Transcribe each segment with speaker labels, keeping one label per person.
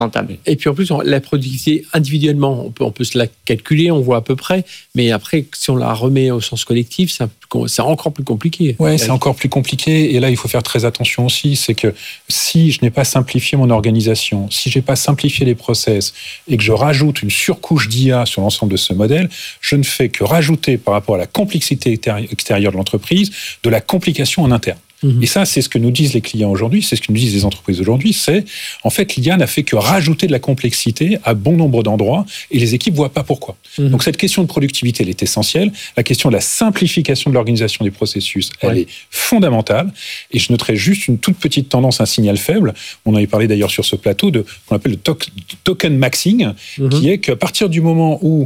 Speaker 1: rentable.
Speaker 2: Et puis en plus, la productivité individuellement, on peut se la calculer, on voit à peu près, mais après, si on la remet au sens collectif, c'est encore plus compliqué.
Speaker 3: Oui, c'est encore plus compliqué. Et là, il faut faire très attention aussi. C'est que si je n'ai pas simplifié mon organisation, si je n'ai pas simplifié les process et que je rajoute une surcouche d'IA sur l'ensemble de ce modèle, je ne fais que rajouter par rapport à la complexité extérieure de l'entreprise, de la complication en interne. Et ça, c'est ce que nous disent les clients aujourd'hui, c'est ce que nous disent les entreprises aujourd'hui, c'est en fait l'IA n'a fait que rajouter de la complexité à bon nombre d'endroits et les équipes ne voient pas pourquoi. Donc cette question de productivité, elle est essentielle. La question de la simplification de l'organisation des processus, elle est fondamentale. Et je noterai juste une toute petite tendance, un signal faible, on en a parlé d'ailleurs sur ce plateau, qu'on appelle le token maxing, qui est qu'à partir du moment où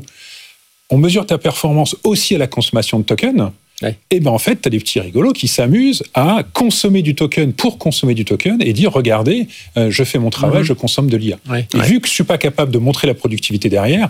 Speaker 3: on mesure ta performance aussi à la consommation de tokens, et ben en fait, tu as des petits rigolos qui s'amusent à consommer du token pour consommer du token et dire regardez, je fais mon travail, je consomme de l'IA. Et vu que je suis pas capable de montrer la productivité derrière,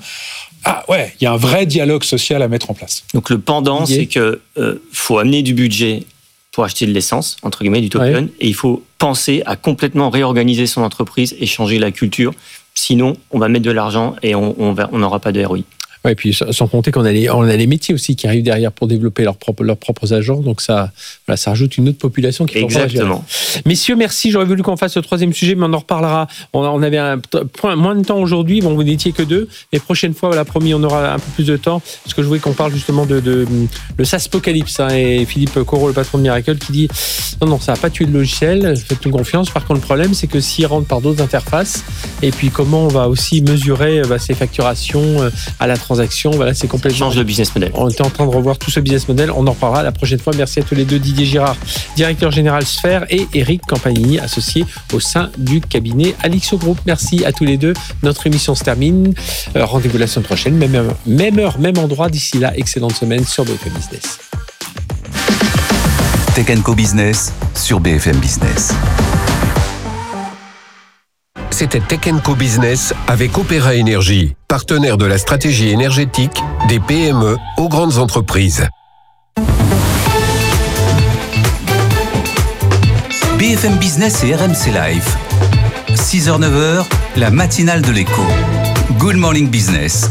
Speaker 3: il y a un vrai dialogue social à mettre en place.
Speaker 1: Donc le pendant, c'est que faut amener du budget pour acheter de l'essence, entre guillemets, du token, et il faut penser à complètement réorganiser son entreprise et changer la culture. Sinon, on va mettre de l'argent et on n'aura pas de ROI.
Speaker 2: Ouais, et puis sans compter qu'on a les métiers aussi qui arrivent derrière pour développer leurs propres agents, donc ça rajoute une autre population qui
Speaker 1: Exactement.
Speaker 2: Messieurs, merci. J'aurais voulu qu'on fasse le troisième sujet, mais on en reparlera. On avait moins de temps aujourd'hui. Bon, vous n'étiez que deux, mais prochaine fois, promis, on aura un peu plus de temps parce que je voulais qu'on parle justement de le SaaSpocalypse. Et Philippe Corot, le patron de Miracle, qui dit non, ça n'a pas tué le logiciel. Faites-nous confiance. Par contre, le problème, c'est que s'il rentre par d'autres interfaces, et puis comment on va aussi mesurer ses facturations à la transaction. C'est complètement...
Speaker 1: Change le business model.
Speaker 2: On était en train de revoir tout ce business model. On en reparlera la prochaine fois. Merci à tous les deux. Didier Girard, directeur général Sphère, et Eric Campanini, associé au sein du cabinet Alixo Group. Merci à tous les deux. Notre émission se termine. Rendez-vous la semaine prochaine. Même heure, même endroit. D'ici là, excellente semaine sur BFM Business.
Speaker 4: Tech & Co Business sur BFM Business.
Speaker 5: C'était Tech & Co Business avec Opéra Énergie, partenaire de la stratégie énergétique des PME aux grandes entreprises.
Speaker 4: BFM Business et RMC Live. 6h-9h, la matinale de l'écho. Good Morning Business.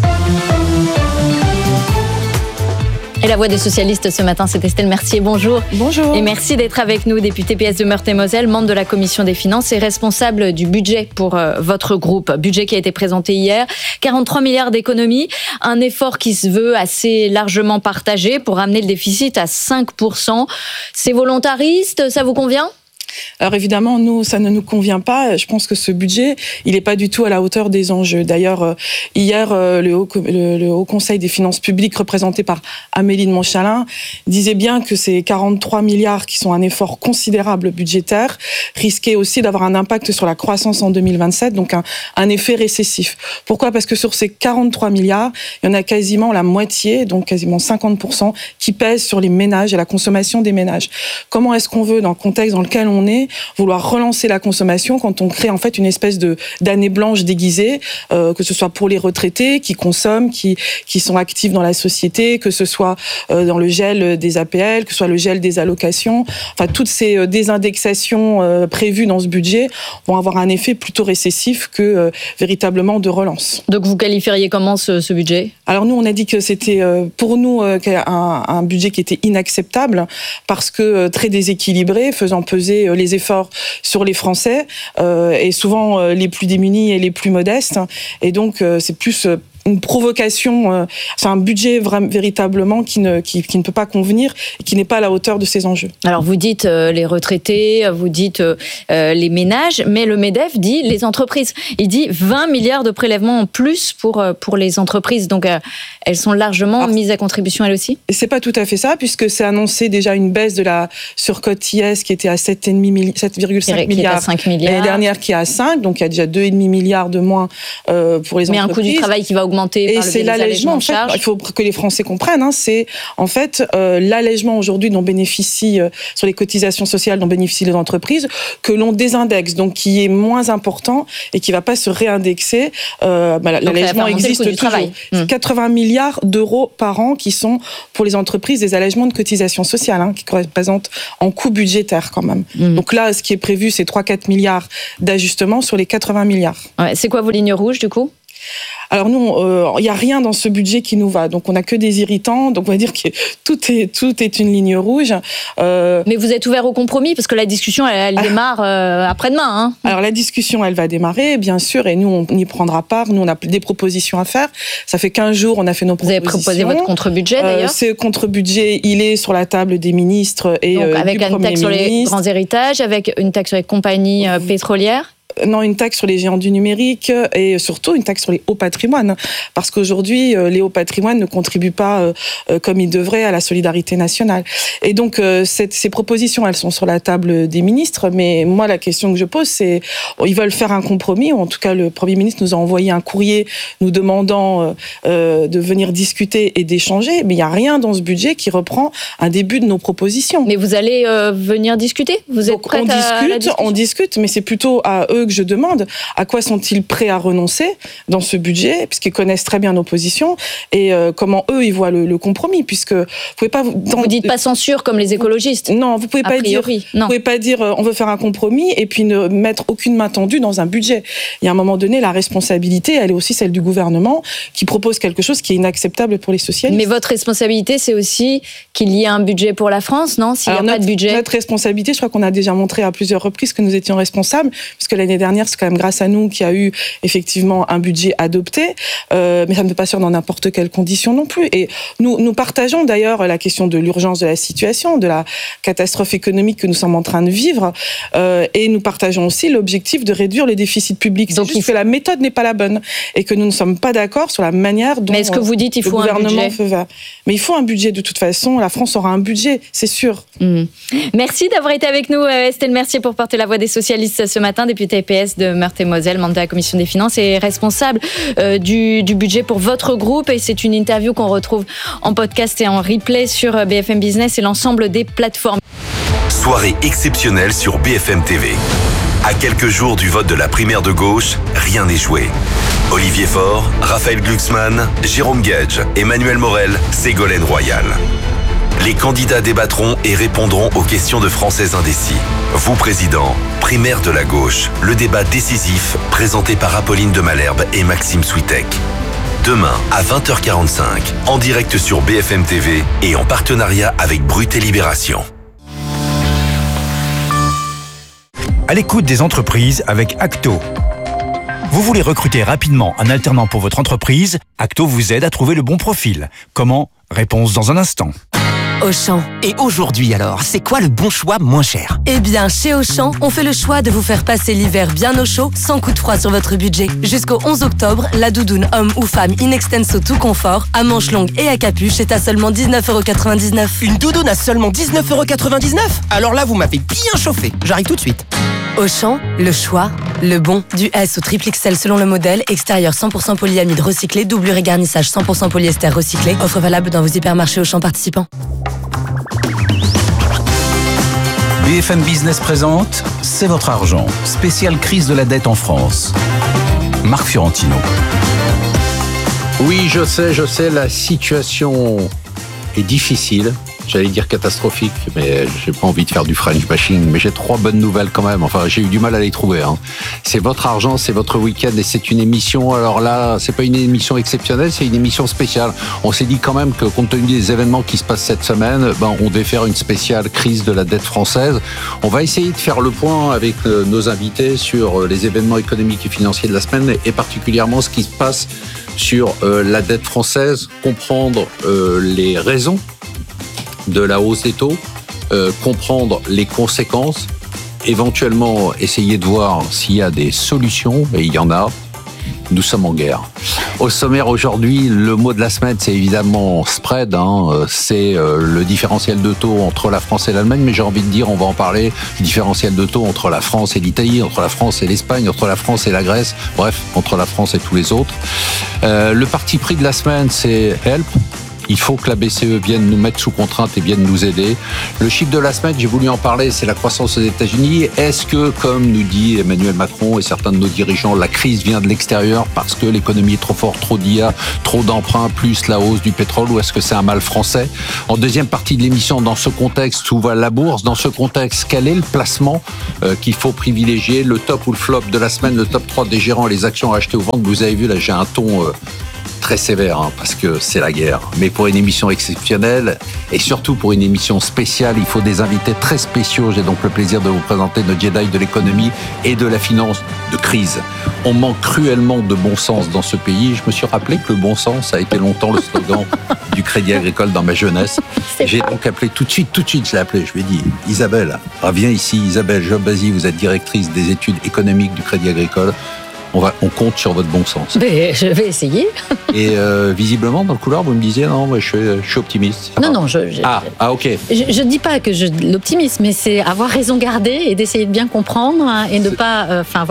Speaker 6: Et la voix des socialistes ce matin, c'est Estelle Mercier. Bonjour.
Speaker 7: Bonjour.
Speaker 6: Et merci d'être avec nous, député PS de Meurthe-et-Moselle, membre de la Commission des Finances et responsable du budget pour votre groupe. Budget qui a été présenté hier. 43 milliards d'économies. Un effort qui se veut assez largement partagé pour ramener le déficit à 5%. C'est volontariste, ça vous convient ?
Speaker 7: Alors évidemment, nous, ça ne nous convient pas. Je pense que ce budget, il n'est pas du tout à la hauteur des enjeux. D'ailleurs, hier, le Haut Conseil des finances publiques, représenté par Amélie de Montchalin, disait bien que ces 43 milliards, qui sont un effort considérable budgétaire, risquaient aussi d'avoir un impact sur la croissance en 2027, donc un effet récessif. Pourquoi ? Parce que sur ces 43 milliards, il y en a quasiment la moitié, donc quasiment 50%, qui pèsent sur les ménages et la consommation des ménages. Comment est-ce qu'on veut, dans le contexte dans lequel on est, vouloir relancer la consommation quand on crée en fait une espèce d'année blanche déguisée, que ce soit pour les retraités qui consomment, qui sont actifs dans la société, que ce soit dans le gel des APL, que ce soit le gel des allocations, enfin toutes ces désindexations prévues dans ce budget vont avoir un effet plutôt récessif que véritablement de relance.
Speaker 6: Donc vous qualifieriez comment ce budget ?
Speaker 7: Alors nous on a dit que c'était pour nous un budget qui était inacceptable parce que très déséquilibré, faisant peser les efforts sur les Français et souvent les plus démunis et les plus modestes. Et donc c'est plus une provocation, c'est un budget véritablement qui ne peut pas convenir et qui n'est pas à la hauteur de ces enjeux.
Speaker 6: Alors vous dites les retraités, vous dites les ménages, mais le MEDEF dit les entreprises. Il dit 20 milliards de prélèvements en plus pour les entreprises, donc elles sont largement mises à contribution elles aussi ?
Speaker 7: C'est pas tout à fait ça, puisque c'est annoncé déjà une baisse de la surcote IS qui était à 7,5 milliards
Speaker 6: l'année
Speaker 7: dernière, qui est à 5, donc il y a déjà 2,5 milliards de moins pour les entreprises.
Speaker 6: Mais un coût du travail qui va augmenter augmenter par le biais des allègements de charges.
Speaker 7: Il faut que les Français comprennent. C'est en fait l'allègement aujourd'hui dont bénéficient sur les cotisations sociales dont bénéficient les entreprises que l'on désindexe, donc qui est moins important et qui ne va pas se réindexer. L'allègement existe toujours. 80 milliards d'euros par an qui sont pour les entreprises des allègements de cotisations sociales, qui représentent en coût budgétaire quand même. Donc là, ce qui est prévu, c'est 3-4 milliards d'ajustements sur les 80 milliards.
Speaker 6: Ouais, c'est quoi vos lignes rouges du coup ?
Speaker 7: Alors nous, il n'y a rien dans ce budget qui nous va. Donc on n'a que des irritants. Donc on va dire que tout est une ligne rouge.
Speaker 6: Mais vous êtes ouvert au compromis parce que la discussion, elle démarre après-demain.
Speaker 7: Alors la discussion, elle va démarrer, bien sûr, et nous, on y prendra part. Nous, on a des propositions à faire. Ça fait 15 jours, on a fait nos propositions.
Speaker 6: Vous avez proposé votre contre-budget d'ailleurs.
Speaker 7: Ce contre-budget, il est sur la table des ministres et
Speaker 6: donc, avec
Speaker 7: du
Speaker 6: une taxe sur les grands héritages, avec une taxe sur les compagnies pétrolières.
Speaker 7: Non, une taxe sur les géants du numérique et surtout une taxe sur les hauts patrimoines. Parce qu'aujourd'hui, les hauts patrimoines ne contribuent pas comme ils devraient à la solidarité nationale. Et donc, ces propositions, elles sont sur la table des ministres. Mais moi, la question que je pose, c'est ils veulent faire un compromis. Ou en tout cas, le Premier ministre nous a envoyé un courrier nous demandant de venir discuter et d'échanger. Mais il n'y a rien dans ce budget qui reprend un début de nos propositions.
Speaker 6: Mais vous allez venir discuter ? Vous êtes prête à la discussion ?
Speaker 7: On discute, mais c'est plutôt à eux que je demande à quoi sont-ils prêts à renoncer dans ce budget, puisqu'ils connaissent très bien nos positions, et comment eux ils voient le compromis, puisque vous pouvez pas
Speaker 6: vous dites pas censure comme les écologistes.
Speaker 7: Non, vous pouvez pas dire. Vous pouvez pas dire on veut faire un compromis et puis ne mettre aucune main tendue dans un budget. Il y a un moment donné, la responsabilité, elle est aussi celle du gouvernement qui propose quelque chose qui est inacceptable pour les socialistes.
Speaker 6: Mais votre responsabilité, c'est aussi qu'il y ait un budget pour la France, non ? S'il n'y a pas de budget.
Speaker 7: Notre responsabilité, je crois qu'on a déjà montré à plusieurs reprises que nous étions responsables, puisque l'année dernière, c'est quand même grâce à nous qu'il y a eu effectivement un budget adopté, mais ça ne peut pas se faire dans n'importe quelles conditions non plus. Et nous partageons d'ailleurs la question de l'urgence de la situation, de la catastrophe économique que nous sommes en train de vivre, et nous partageons aussi l'objectif de réduire le déficit public. C'est juste que la méthode n'est pas la bonne et que nous ne sommes pas d'accord sur la manière dont
Speaker 6: mais est-ce que vous dites il faut
Speaker 7: le gouvernement
Speaker 6: un budget ?
Speaker 7: Mais il faut un budget de toute façon. La France aura un budget, c'est sûr.
Speaker 6: Merci d'avoir été avec nous, Estelle Mercier, pour porter la voix des socialistes ce matin, députée PS de Meurthe-et-Moselle, membre de la Commission des Finances et responsable du budget pour votre groupe. Et c'est une interview qu'on retrouve en podcast et en replay sur BFM Business et l'ensemble des plateformes.
Speaker 8: Soirée exceptionnelle sur BFM TV. À quelques jours du vote de la primaire de gauche, rien n'est joué. Olivier Faure, Raphaël Glucksmann, Jérôme Gage, Emmanuel Morel, Ségolène Royal. Les candidats débattront et répondront aux questions de Français indécis. Vous, président, primaire de la gauche, le débat décisif présenté par Apolline de Malherbe et Maxime Switek. Demain à 20h45, en direct sur BFM TV et en partenariat avec Brut et Libération.
Speaker 9: À l'écoute des entreprises avec Acto. Vous voulez recruter rapidement un alternant pour votre entreprise ? Acto vous aide à trouver le bon profil. Comment ? Réponse dans un instant.
Speaker 10: Auchan.
Speaker 11: Et aujourd'hui alors, c'est quoi le bon choix moins cher ?
Speaker 10: Eh bien, chez Auchan, on fait le choix de vous faire passer l'hiver bien au chaud, sans coup de froid sur votre budget. Jusqu'au 11 octobre, la doudoune homme ou femme in extenso tout confort, à manches longues et à capuche, est à seulement 19,99 €.
Speaker 11: Une doudoune à seulement 19,99 €? Alors là, vous m'avez bien chauffé. J'arrive tout de suite.
Speaker 10: Auchan, le choix, le bon. Du S au triple XL selon le modèle, extérieur 100% polyamide recyclé, doublure et garnissage 100% polyester recyclé. Offre valable dans vos hypermarchés Auchan participants.
Speaker 4: BFM Business présente C'est votre argent, spéciale crise de la dette en France. Marc Fiorentino.
Speaker 12: Oui, je sais, la situation est difficile. J'allais dire catastrophique, mais j'ai pas envie de faire du French bashing, mais j'ai 3 bonnes nouvelles quand même. Enfin, j'ai eu du mal à les trouver. C'est votre argent, c'est votre week-end et c'est une émission. Alors là, c'est pas une émission exceptionnelle, c'est une émission spéciale. On s'est dit quand même que compte tenu des événements qui se passent cette semaine, on devait faire une spéciale crise de la dette française. On va essayer de faire le point avec nos invités sur les événements économiques et financiers de la semaine et particulièrement ce qui se passe sur la dette française, comprendre les raisons de la hausse des taux, comprendre les conséquences, éventuellement essayer de voir s'il y a des solutions, et il y en a, Nous sommes en guerre. Au sommaire aujourd'hui, le mot de la semaine, c'est évidemment spread. C'est le différentiel de taux entre la France et l'Allemagne, mais j'ai envie de dire, on va en parler, le différentiel de taux entre la France et l'Italie, entre la France et l'Espagne, entre la France et la Grèce, bref, entre la France et tous les autres. Le parti pris de la semaine, c'est Help. Il faut que la BCE vienne nous mettre sous contrainte et vienne nous aider. Le chiffre de la semaine, j'ai voulu en parler, c'est la croissance aux États-Unis. Est-ce que, comme nous dit Emmanuel Macron et certains de nos dirigeants, la crise vient de l'extérieur parce que l'économie est trop forte, trop d'IA, trop d'emprunts, plus la hausse du pétrole, ou est-ce que c'est un mal français? En deuxième partie de l'émission, dans ce contexte, où va la bourse? Dans ce contexte, quel est le placement qu'il faut privilégier? Le top ou le flop de la semaine, le top 3 des gérants, les actions achetées ou ventes. Vous avez vu, là, j'ai un ton très sévère, parce que c'est la guerre. Mais pour une émission exceptionnelle, et surtout pour une émission spéciale, il faut des invités très spéciaux. J'ai donc le plaisir de vous présenter nos Jedi de l'économie et de la finance de crise. On manque cruellement de bon sens dans ce pays. Je me suis rappelé que le bon sens a été longtemps le slogan du Crédit Agricole dans ma jeunesse. J'ai donc appelé tout de suite, je l'ai appelé, je lui ai dit, Isabelle, viens ici, Isabelle Jobazy, vous êtes directrice des études économiques du Crédit Agricole. On compte sur votre bon sens.
Speaker 6: Mais je vais essayer.
Speaker 12: Et visiblement, dans le couloir, vous me disiez, non, moi, je suis optimiste.
Speaker 6: Non,
Speaker 12: ok.
Speaker 6: Je ne dis pas que l'optimisme, mais c'est avoir raison gardée et d'essayer de bien comprendre et de pas,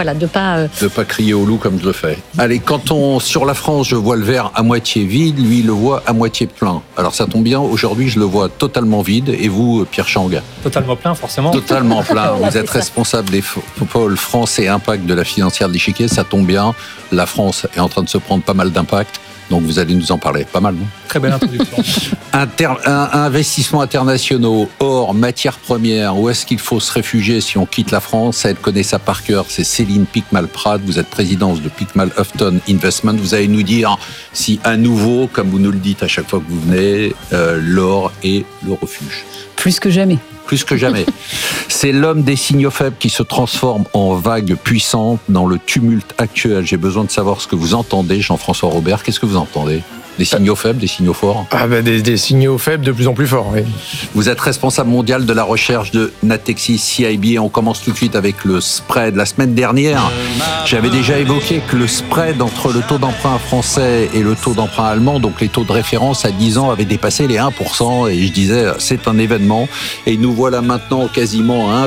Speaker 6: de
Speaker 12: pas crier au loup comme je le fais. Allez, sur la France, je vois le verre à moitié vide, lui, il le voit à moitié plein. Alors, ça tombe bien, aujourd'hui, je le vois totalement vide. Et vous, Pierre Chang?
Speaker 13: Totalement plein, forcément.
Speaker 12: Totalement plein. Vous êtes responsable des pôles France et Impact de la financière de l'échiquier. Ça tombe bien, la France est en train de se prendre pas mal d'impact, donc vous allez nous en parler. Pas mal, non?
Speaker 13: Très belle introduction.
Speaker 12: Investissements internationaux, or, matières premières, où est-ce qu'il faut se réfugier si on quitte la France? Elle connaît ça par cœur, c'est Céline Picmal-Prat, vous êtes présidente de Picmal-Houghton Investment. Vous allez nous dire si à nouveau, comme vous nous le dites à chaque fois que vous venez, l'or est le refuge.
Speaker 6: Plus que jamais.
Speaker 12: Plus que jamais. C'est l'homme des signaux faibles qui se transforme en vague puissante dans le tumulte actuel. J'ai besoin de savoir ce que vous entendez, Jean-François Robert. Qu'est-ce que vous entendez? Des signaux faibles, des signaux forts?
Speaker 14: Des signaux faibles de plus en plus forts, oui.
Speaker 12: Vous êtes responsable mondial de la recherche de Natixis CIB et on commence tout de suite avec le spread. La semaine dernière, j'avais déjà évoqué que le spread entre le taux d'emprunt français et le taux d'emprunt allemand, donc les taux de référence à 10 ans, avait dépassé les 1%, et je disais, c'est un événement. Et nous voilà maintenant quasiment à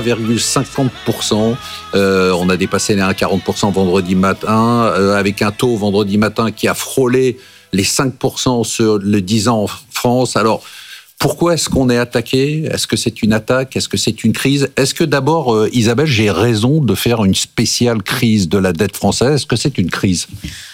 Speaker 12: 1,50%. On a dépassé les 1,40% vendredi matin, avec un taux vendredi matin qui a frôlé les 5% sur le 10 ans en France. Alors, pourquoi est-ce qu'on est attaqué? Est-ce que c'est une attaque? Est-ce que c'est une crise? Est-ce que d'abord, Isabelle, j'ai raison de faire une spéciale crise de la dette française? Est-ce que c'est une crise?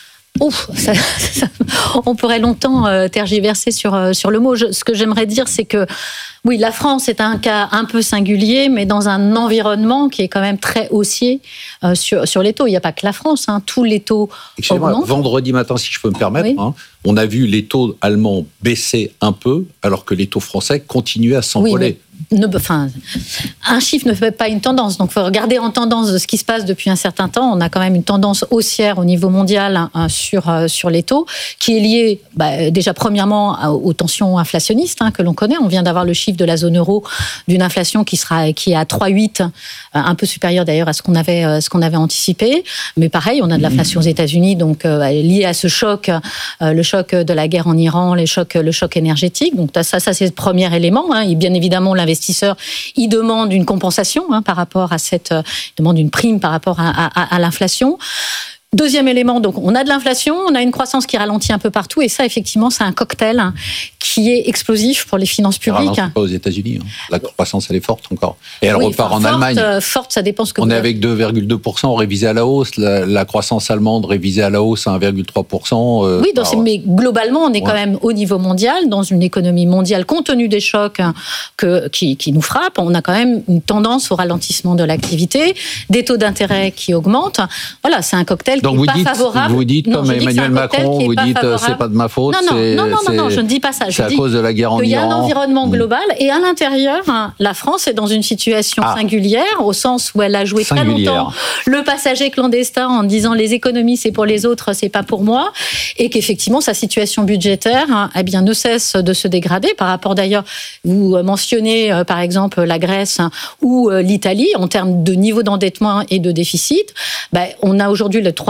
Speaker 6: On pourrait longtemps tergiverser sur le mot. Ce que j'aimerais dire, c'est que oui, la France est un cas un peu singulier, mais dans un environnement qui est quand même très haussier sur les taux. Il n'y a pas que la France, tous les taux augmentent.
Speaker 12: Vendredi matin, si je peux me permettre, oui. On a vu les taux allemands baisser un peu, alors que les taux français continuaient à s'envoler.
Speaker 6: Oui, un chiffre ne fait pas une tendance. Donc, il faut regarder en tendance de ce qui se passe depuis un certain temps. On a quand même une tendance haussière au niveau mondial sur les taux, qui est liée déjà premièrement aux tensions inflationnistes que l'on connaît. On vient d'avoir le chiffre de la zone euro d'une inflation qui est à 3,8, un peu supérieure d'ailleurs à ce qu'on avait anticipé. Mais pareil, on a de l'inflation aux États-Unis, donc liée à ce choc, le choc de la guerre en Iran, le choc énergétique. Donc ça c'est le premier élément. Et bien évidemment, l'investisseur, il demande une compensation par rapport à il demande une prime par rapport à l'inflation. Deuxième élément, donc on a de l'inflation, on a une croissance qui ralentit un peu partout, et ça, effectivement, c'est un cocktail qui est explosif pour les finances publiques.
Speaker 12: Pas aux États-Unis. La croissance, elle est forte encore. Et elle repart en Allemagne.
Speaker 6: Forte, ça dépend ce que
Speaker 12: on est avec 2,2% révisé à la hausse. La croissance allemande révisée à la hausse à 1,3%.
Speaker 6: Oui, mais globalement, on est quand même au niveau mondial, dans une économie mondiale, compte tenu des chocs qui nous frappent. On a quand même une tendance au ralentissement de l'activité, des taux d'intérêt qui augmentent. Voilà, c'est un cocktail
Speaker 12: donc vous dites comme Emmanuel Macron, vous dites c'est pas de ma faute.
Speaker 6: Non, je ne dis pas ça.
Speaker 12: C'est à cause de la guerre en Iran.
Speaker 6: Il y a un environnement global et à l'intérieur, la France est dans une situation singulière, au sens où elle a joué très longtemps le passager clandestin en disant les économies c'est pour les autres, c'est pas pour moi, et qu'effectivement sa situation budgétaire ne cesse de se dégrader par rapport d'ailleurs, vous mentionnez par exemple la Grèce ou l'Italie en termes de niveau d'endettement et de déficit. On a aujourd'hui le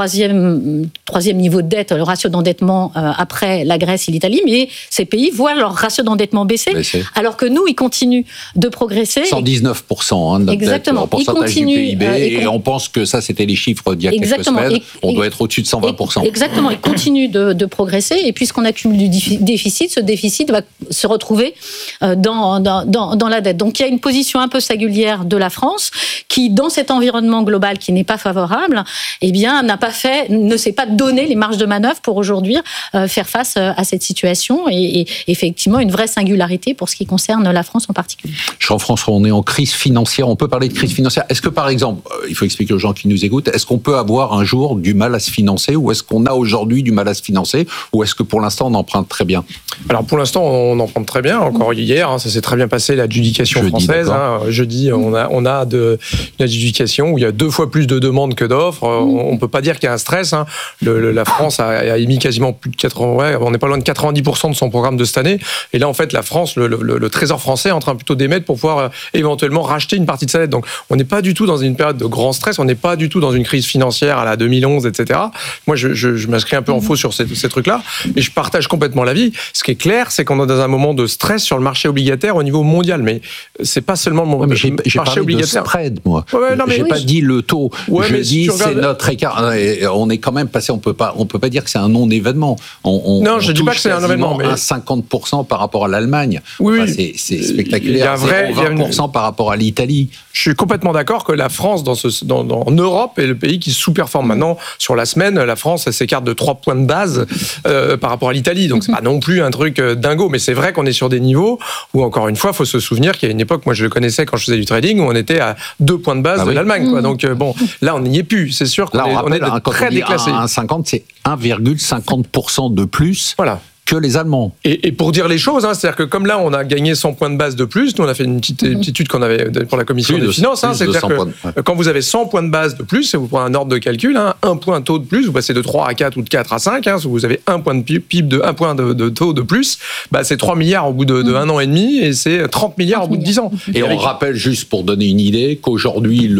Speaker 15: troisième niveau de dette, le ratio d'endettement après la Grèce et l'Italie, mais ces pays voient leur ratio d'endettement baisser, alors que nous, ils continuent de progresser.
Speaker 12: 119% de notre dette en pourcentage du PIB, et on pense que ça, c'était les chiffres d'il y a quelques semaines. On doit être au-dessus de 120%.
Speaker 15: Exactement, ils continuent de progresser, et puisqu'on accumule du déficit, ce déficit va se retrouver dans la dette. Donc il y a une position un peu singulière de la France qui, dans cet environnement global qui n'est pas favorable, eh bien, ne s'est pas donné les marges de manœuvre pour aujourd'hui faire face à cette situation, et effectivement une vraie singularité pour ce qui concerne la France en particulier.
Speaker 12: Jean-François, on est en crise financière, on peut parler de crise financière. Est-ce que par exemple, il faut expliquer aux gens qui nous écoutent, est-ce qu'on peut avoir un jour du mal à se financer, ou est-ce qu'on a aujourd'hui du mal à se financer, ou est-ce que pour l'instant on emprunte très bien?
Speaker 14: Alors pour l'instant on emprunte très bien, encore hier, ça s'est très bien passé l'adjudication française. Jeudi, on a une adjudication où il y a 2 fois plus de demandes que d'offres. On peut pas dire qu'il y a un stress. La France a émis quasiment plus de 80, on n'est pas loin de 90% de son programme de cette année. Et là, en fait, la France, le Trésor français est en train plutôt d'émettre pour pouvoir éventuellement racheter une partie de sa dette. Donc, on n'est pas du tout dans une période de grand stress. On n'est pas du tout dans une crise financière à la 2011, etc. Moi, je m'inscris un peu en faux sur ces trucs-là, et je partage complètement l'avis. Ce qui est clair, c'est qu'on est dans un moment de stress sur le marché obligataire au niveau mondial. Mais c'est pas seulement le moment.
Speaker 12: J'ai marché obligataire. De spread, moi. J'ai pas dit le taux. Je dis c'est notre écart. On est quand même passé. On peut pas dire que c'est un non-événement.
Speaker 14: Non, je dis pas que c'est un événement, mais
Speaker 12: un 50% par rapport à l'Allemagne.
Speaker 14: Oui,
Speaker 12: c'est spectaculaire. Il y a 20% par rapport à l'Italie.
Speaker 14: Je suis complètement d'accord que la France, en Europe, est le pays qui sous-performe. Maintenant, sur la semaine, la France elle s'écarte de 3 points de base par rapport à l'Italie. Donc c'est pas non plus un truc dingo, mais c'est vrai qu'on est sur des niveaux où, encore une fois, il faut se souvenir qu'il y a une époque, moi je le connaissais quand je faisais du trading, où on était à 2 points de base de l'Allemagne. Quoi. Donc bon, là on n'y est plus. C'est sûr qu'on est très déclassé.
Speaker 12: 1,50, c'est 1,50% de plus.
Speaker 14: Voilà.
Speaker 12: Que les Allemands.
Speaker 14: Et pour dire les choses, c'est-à-dire que comme là, on a gagné 100 points de base de plus, nous on a fait une petite étude qu'on avait pour la commission des finances, c'est-à-dire que quand vous avez 100 points de base de plus, et vous prenez un ordre de calcul, un point taux de plus, vous passez de 3 à 4 ou de 4 à 5, si vous avez un point de PIB de 1 point de taux de plus, c'est 3 milliards au bout de 1 an et demi, et c'est 30 milliards au bout de 10 ans.
Speaker 12: Et on rappelle, juste pour donner une idée, qu'aujourd'hui,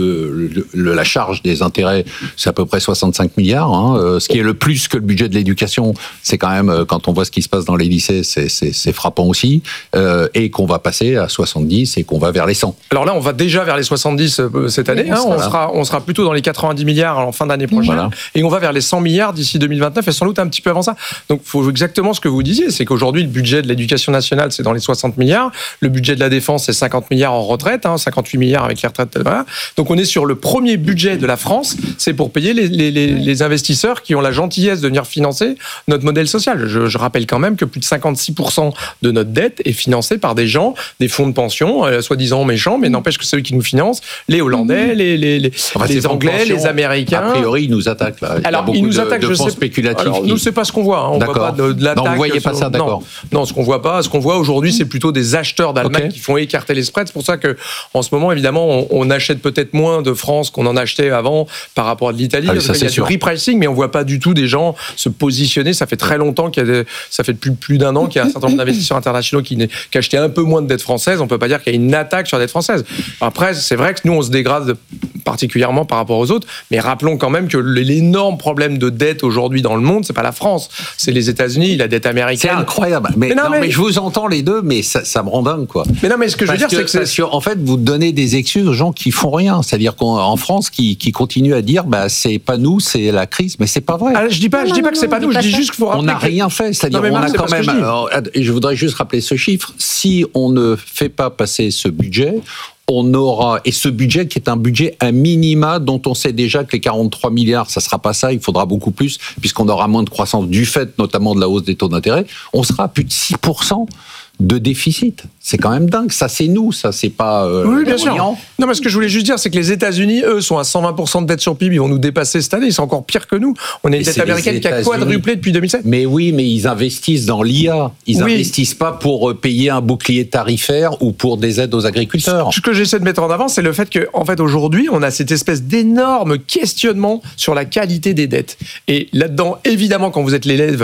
Speaker 12: la charge des intérêts, c'est à peu près 65 milliards, ce qui est le plus que le budget de l'éducation. C'est quand même, quand on voit ce qui se passe dans les lycées, c'est frappant aussi, et qu'on va passer à 70 et qu'on va vers les 100.
Speaker 14: Alors là, on va déjà vers les 70 cette année, on sera plutôt dans les 90 milliards en fin d'année prochaine, et on va vers les 100 milliards d'ici 2029, et sans doute un petit peu avant ça. Donc il faut exactement ce que vous disiez, c'est qu'aujourd'hui, le budget de l'éducation nationale, c'est dans les 60 milliards, le budget de la défense, c'est 50 milliards en retraite, 58 milliards avec les retraites, voilà. Donc on est sur le premier budget de la France, c'est pour payer les investisseurs qui ont la gentillesse de venir financer notre modèle social. Je rappelle quand même que plus de 56% de notre dette est financée par des gens, des fonds de pension, soi-disant méchants, mais n'empêche que c'est eux qui nous financent, les Hollandais, les Anglais, les Américains.
Speaker 12: A priori, ils nous attaquent là.
Speaker 14: Alors, ils nous attaquent,
Speaker 12: de fonds spéculatifs.
Speaker 14: Alors, nous, c'est pas ce qu'on voit. On voit pas de l'attaque.
Speaker 12: Non, vous voyez pas ça, d'accord.
Speaker 14: Non, ce qu'on voit pas. Ce qu'on voit aujourd'hui, c'est plutôt des acheteurs d'Allemagne qui font écarter les spreads. C'est pour ça que, en ce moment, évidemment, on achète peut-être moins de France qu'on en achetait avant par rapport à l'Italie. Il y a du repricing, mais on voit pas du tout des gens se positionner. Ça fait très longtemps ça fait plus d'un an qu'il y a un certain nombre d'investisseurs internationaux qui achetaient un peu moins de dettes françaises. On peut pas dire qu'il y a une attaque sur la dette française. Après, c'est vrai que nous, on se dégrade particulièrement par rapport aux autres, mais rappelons quand même que l'énorme problème de dette aujourd'hui dans le monde, c'est pas la France, c'est les États-Unis, la dette américaine.
Speaker 12: C'est incroyable. Mais je vous entends les deux, mais ça me rend dingue, quoi.
Speaker 14: Mais non, mais ce que je veux dire, c'est que
Speaker 12: en fait, vous donnez des excuses aux gens qui font rien. C'est-à-dire qu'en France, qui continuent à dire, c'est pas nous, c'est la crise, mais c'est pas vrai.
Speaker 14: Je dis pas que c'est pas nous, je dis juste qu'il faut rappeler.
Speaker 12: On n'a rien fait. C'est-à-dire, on a quand même. Et je voudrais juste rappeler ce chiffre. Si on ne fait pas passer ce budget, on aura, et ce budget qui est un budget à minima dont on sait déjà que les 43 milliards, ça sera pas ça, il faudra beaucoup plus, puisqu'on aura moins de croissance du fait notamment de la hausse des taux d'intérêt, on sera à plus de 6% de déficit. C'est quand même dingue. Ça, c'est nous. Ça, c'est pas...
Speaker 14: oui, bien sûr. Non, mais ce que je voulais juste dire, c'est que les États-Unis, eux, sont à 120% de dette sur PIB. Ils vont nous dépasser cette année. Ils sont encore pire que nous. On a une dette américaine qui a quadruplé depuis 2007.
Speaker 12: Mais oui, mais ils investissent dans l'IA. Ils n'investissent pas pour payer un bouclier tarifaire ou pour des aides aux agriculteurs.
Speaker 14: Ce que j'essaie de mettre en avant, c'est le fait qu'en fait, aujourd'hui, on a cette espèce d'énorme questionnement sur la qualité des dettes. Et là-dedans, évidemment, quand vous êtes l'élève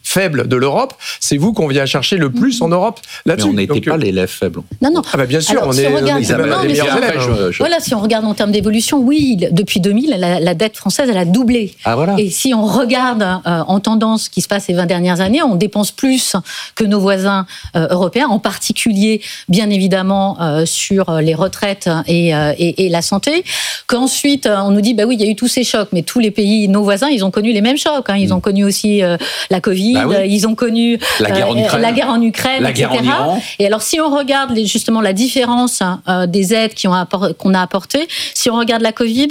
Speaker 14: faible de l'Europe, c'est vous qu'on vient chercher le plus en Europe là-dessus.
Speaker 12: Mais on n'était pas l'élève faible.
Speaker 15: Non.
Speaker 14: Ah bah bien sûr,
Speaker 15: Alors,
Speaker 14: on
Speaker 15: si
Speaker 14: est
Speaker 15: on regarde,
Speaker 14: les meilleurs élèves.
Speaker 15: Voilà, si on regarde en termes d'évolution, oui, depuis 2000, la dette française, elle a doublé.
Speaker 12: Ah, voilà.
Speaker 15: Et si on regarde en tendance ce qui se passe ces 20 dernières années, on dépense plus que nos voisins européens, en particulier, bien évidemment, sur les retraites et la santé. Qu'ensuite, on nous dit, bah oui, il y a eu tous ces chocs, mais tous les pays, nos voisins, ils ont connu les mêmes chocs. Ils ont connu aussi la Covid, ils ont connu la guerre en Ukraine,
Speaker 12: la
Speaker 15: etc.
Speaker 12: guerre en Iran.
Speaker 15: Et alors, si on regarde justement la différence des aides qu'on a apportées, si on regarde la Covid,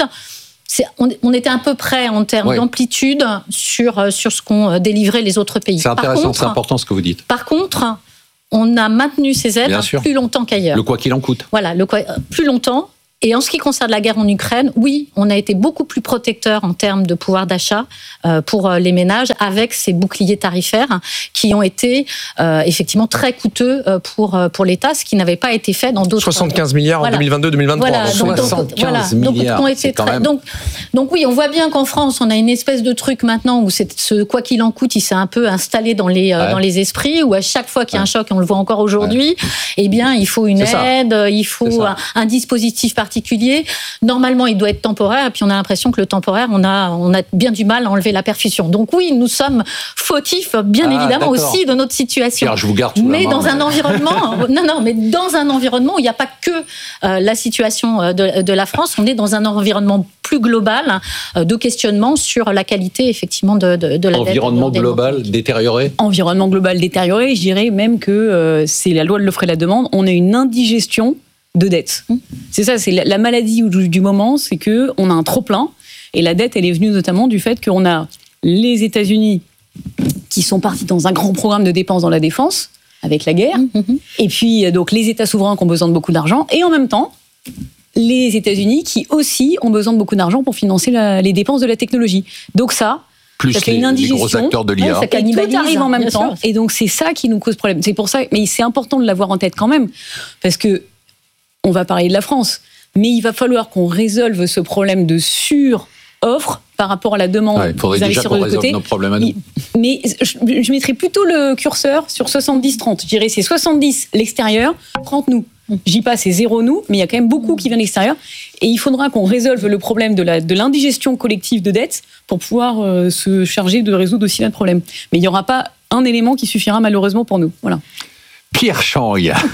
Speaker 15: on était à peu près en termes d'amplitude sur ce qu'ont délivré les autres pays.
Speaker 12: C'est intéressant, c'est important ce que vous dites.
Speaker 15: Par contre, on a maintenu ces aides plus longtemps qu'ailleurs.
Speaker 12: Le quoi qu'il en coûte.
Speaker 15: Voilà, plus longtemps. Et en ce qui concerne la guerre en Ukraine, oui, on a été beaucoup plus protecteur en termes de pouvoir d'achat pour les ménages avec ces boucliers tarifaires qui ont été effectivement très coûteux pour l'État, ce qui n'avait pas été fait dans d'autres...
Speaker 14: 75 milliards en 2022-2023.
Speaker 15: Voilà,
Speaker 14: donc
Speaker 12: 75 milliards,
Speaker 15: donc oui, on voit bien qu'en France, on a une espèce de truc maintenant où ce quoi qu'il en coûte, il s'est un peu installé dans les esprits, où à chaque fois qu'il y a un choc, et on le voit encore aujourd'hui, eh bien, il faut une aide, il faut un dispositif particulier. Normalement, il doit être temporaire, et puis on a l'impression que le temporaire, on a bien du mal à enlever la perfusion. Donc oui, nous sommes fautifs, bien évidemment, aussi de notre situation.
Speaker 12: Pierre, je vous garde
Speaker 15: mais dans un environnement, mais dans un environnement où il n'y a pas que la situation de la France, on est dans un environnement plus global de questionnement sur la qualité effectivement de la dette.
Speaker 12: Environnement global détérioré.
Speaker 16: Environnement global détérioré, je dirais même que c'est la loi de l'offre et la demande. On a une indigestion de dette. C'est ça, c'est la maladie du moment, c'est que on a un trop-plein, et la dette, elle est venue notamment du fait qu'on a les États-Unis qui sont partis dans un grand programme de dépenses dans la défense, avec la guerre, et puis donc les États souverains qui ont besoin de beaucoup d'argent, et en même temps, les États-Unis qui aussi ont besoin de beaucoup d'argent pour financer les dépenses de la technologie. Donc ça fait une indigestion, les
Speaker 12: gros acteurs de l'IA.
Speaker 16: Ça cannibalise, tout arrive en même temps, et donc c'est ça qui nous cause problème. C'est pour ça, mais c'est important de l'avoir en tête quand même, parce que on va parler de la France, mais il va falloir qu'on résolve ce problème de sur-offre par rapport à la demande.
Speaker 12: Il faudrait déjà qu'on résolve nos problèmes à nous.
Speaker 16: Mais je mettrais plutôt le curseur sur 70-30. Je dirais c'est 70 l'extérieur, 30 nous. Je dis pas c'est 0 nous, mais il y a quand même beaucoup qui vient de l'extérieur. Et il faudra qu'on résolve le problème de l'indigestion collective de dette pour pouvoir se charger de résoudre aussi le problème. Mais il n'y aura pas un élément qui suffira malheureusement pour nous. Voilà.
Speaker 12: Pierre Chang,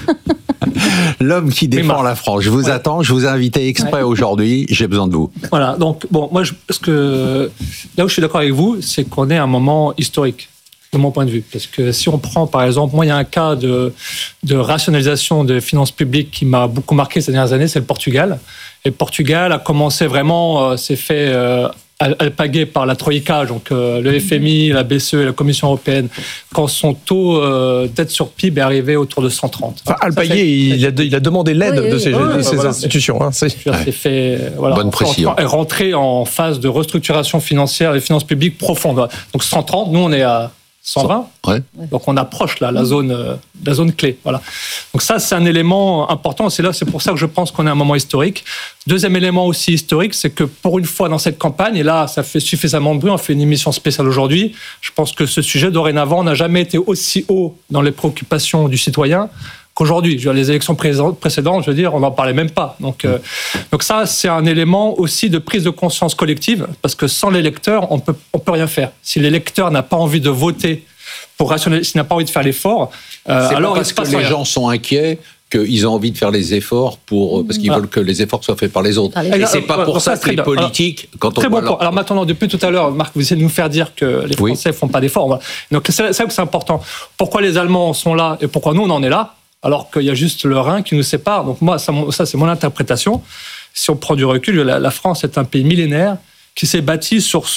Speaker 12: l'homme qui défend la France. Je vous attends, je vous ai invité exprès aujourd'hui, j'ai besoin de vous.
Speaker 13: Voilà, donc bon, moi, là où je suis d'accord avec vous, c'est qu'on est à un moment historique, de mon point de vue. Parce que si on prend, par exemple, moi, il y a un cas de rationalisation des finances publiques qui m'a beaucoup marqué ces dernières années, c'est le Portugal. Et le Portugal a commencé vraiment, s'est fait alpaguer par la Troïka, donc le FMI, la BCE et la Commission européenne, quand son taux dette sur PIB est arrivé autour de 130.
Speaker 14: Enfin, alpaguer, il a demandé l'aide de ces institutions. Hein, c'est
Speaker 13: fait,
Speaker 12: bonne précision.
Speaker 13: Rentrer en phase de restructuration financière et finances publiques profonde. Donc 130, nous on est à 120.
Speaker 12: Ouais.
Speaker 13: Donc on approche là la zone clé. Voilà. Donc ça c'est un élément important. C'est pour ça que je pense qu'on est à un moment historique. Deuxième élément aussi historique, c'est que pour une fois dans cette campagne, et là ça fait suffisamment de bruit, on fait une émission spéciale aujourd'hui. Je pense que ce sujet dorénavant n'a jamais été aussi haut dans les préoccupations du citoyen qu'aujourd'hui. Les élections précédentes, je veux dire, on n'en parlait même pas. Donc ça, c'est un élément aussi de prise de conscience collective, parce que sans l'électeur, on peut rien faire. Si l'électeur n'a pas envie de voter pour rationaliser, s'il n'a pas envie de faire l'effort, alors
Speaker 12: parce que les gens sont inquiets qu'ils ont envie de faire les efforts parce qu'ils veulent que les efforts soient faits par les autres. Et c'est pas pour ça que les politiques, quand on
Speaker 13: très bon point. Alors maintenant, depuis tout à l'heure, Marc, vous essayez de nous faire dire que les Français font pas d'efforts. Voilà. Donc c'est ça que c'est important. Pourquoi les Allemands sont là et pourquoi nous on en est là, alors qu'il y a juste le Rhin qui nous sépare. Donc moi, ça c'est mon interprétation. Si on prend du recul, la France est un pays millénaire qui s'est bâti sur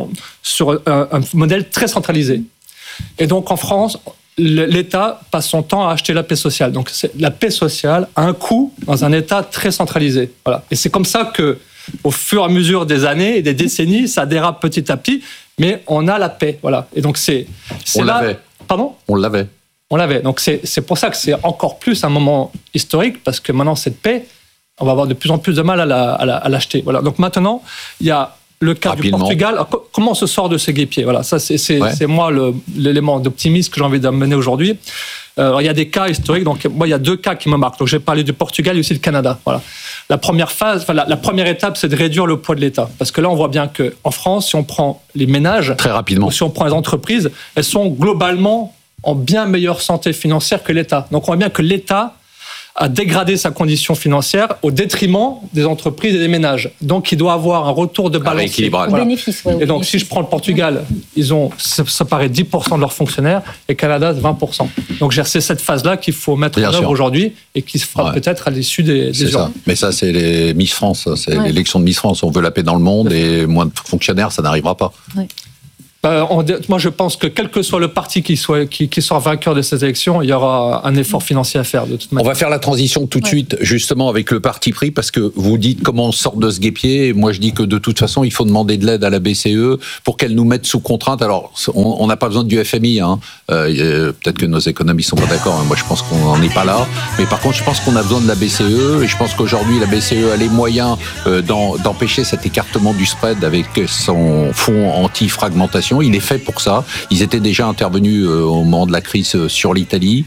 Speaker 13: un modèle très centralisé. Et donc en France, l'État passe son temps à acheter la paix sociale. Donc la paix sociale a un coût dans un État très centralisé. Voilà. Et c'est comme ça que, au fur et à mesure des années et des décennies, ça dérape petit à petit, mais on a la paix. Voilà. Et donc
Speaker 12: on l'avait.
Speaker 13: Pardon ?
Speaker 12: On l'avait.
Speaker 13: On l'avait. Donc c'est pour ça que c'est encore plus un moment historique, parce que maintenant cette paix, on va avoir de plus en plus de mal à l'acheter. Voilà. Donc maintenant, il y a le cas du Portugal. Alors, comment on se sort de ce guêpier? Voilà, ça c'est moi l'élément d'optimisme que j'ai envie d'amener aujourd'hui. Il y a des cas historiques. Donc moi, il y a 2 cas qui me marquent. Donc j'ai parlé du Portugal et aussi le Canada. Voilà. La première phase, la première étape, c'est de réduire le poids de l'État. Parce que là, on voit bien que en France, si on prend les ménages,
Speaker 12: très rapidement,
Speaker 13: ou si on prend les entreprises, elles sont globalement en bien meilleure santé financière que l'État. Donc on voit bien que l'État a dégradé sa condition financière au détriment des entreprises et des ménages. Donc, il doit avoir un retour de balance.
Speaker 6: Voilà.
Speaker 13: Et donc, si je prends le Portugal, ils ont, ça paraît 10% de leurs fonctionnaires, et Canada, 20%. Donc, c'est cette phase-là qu'il faut mettre en œuvre aujourd'hui et qui se fera peut-être à l'issue des urnes.
Speaker 12: Mais ça, c'est les Miss France, c'est l'élection de Miss France. On veut la paix dans le monde et moins de fonctionnaires, ça n'arrivera pas.
Speaker 6: Oui.
Speaker 13: Moi, je pense que quel que soit le parti qui sera vainqueur de ces élections, il y aura un effort financier à faire de toute manière.
Speaker 12: On va faire la transition tout de suite, justement, avec le parti pris, parce que vous dites comment on sort de ce guêpier. Et moi, je dis que de toute façon, il faut demander de l'aide à la BCE pour qu'elle nous mette sous contrainte. Alors, on n'a pas besoin du FMI. Peut-être que nos économistes sont pas d'accord. Moi, je pense qu'on n'en est pas là. Mais par contre, je pense qu'on a besoin de la BCE. Et je pense qu'aujourd'hui, la BCE a les moyens d'empêcher cet écartement du spread avec son fonds anti-fragmentation. Il est fait pour ça. Ils étaient déjà intervenus au moment de la crise sur l'Italie.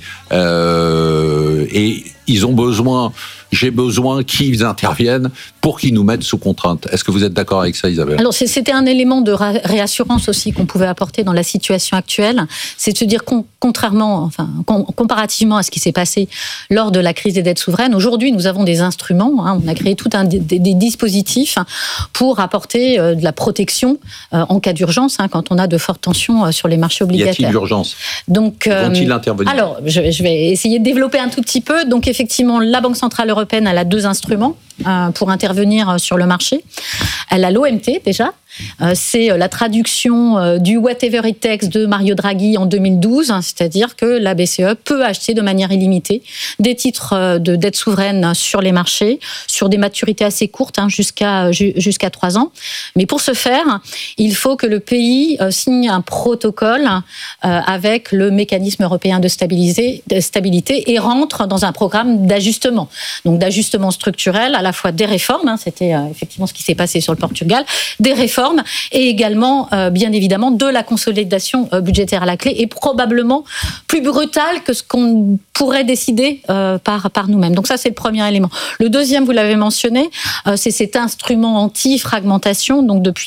Speaker 12: Et ils ont besoin, j'ai besoin qu'ils interviennent pour qu'ils nous mettent sous contrainte. Est-ce que vous êtes d'accord avec ça, Isabelle?
Speaker 15: Alors, c'était un élément de réassurance aussi qu'on pouvait apporter dans la situation actuelle. C'est de se dire comparativement à ce qui s'est passé lors de la crise des dettes souveraines, aujourd'hui, nous avons des instruments. On a créé tout des dispositifs pour apporter de la protection en cas d'urgence, quand on a de fortes tensions sur les marchés obligataires.
Speaker 12: Y a-t-il urgence?
Speaker 15: Donc,
Speaker 12: vont-ils intervenir?
Speaker 15: Alors, je vais essayer de développer un tout petit peu. Donc, effectivement, la Banque centrale européenne, elle a 2 instruments pour intervenir sur le marché. Elle a l'OMT déjà. C'est la traduction du Whatever It Takes de Mario Draghi en 2012, c'est-à-dire que la BCE peut acheter de manière illimitée des titres de dette souveraine sur les marchés, sur des maturités assez courtes, jusqu'à 3 ans. Mais pour ce faire, il faut que le pays signe un protocole avec le mécanisme européen de stabilité et rentre dans un programme d'ajustement. Donc d'ajustement structurel, à la fois des réformes, c'était effectivement ce qui s'est passé sur le Portugal, des réformes et également, bien évidemment, de la consolidation budgétaire à la clé et probablement plus brutale que ce qu'on pourrait décider par nous-mêmes. Donc ça, c'est le premier élément. Le deuxième, vous l'avez mentionné, c'est cet instrument anti-fragmentation. Donc depuis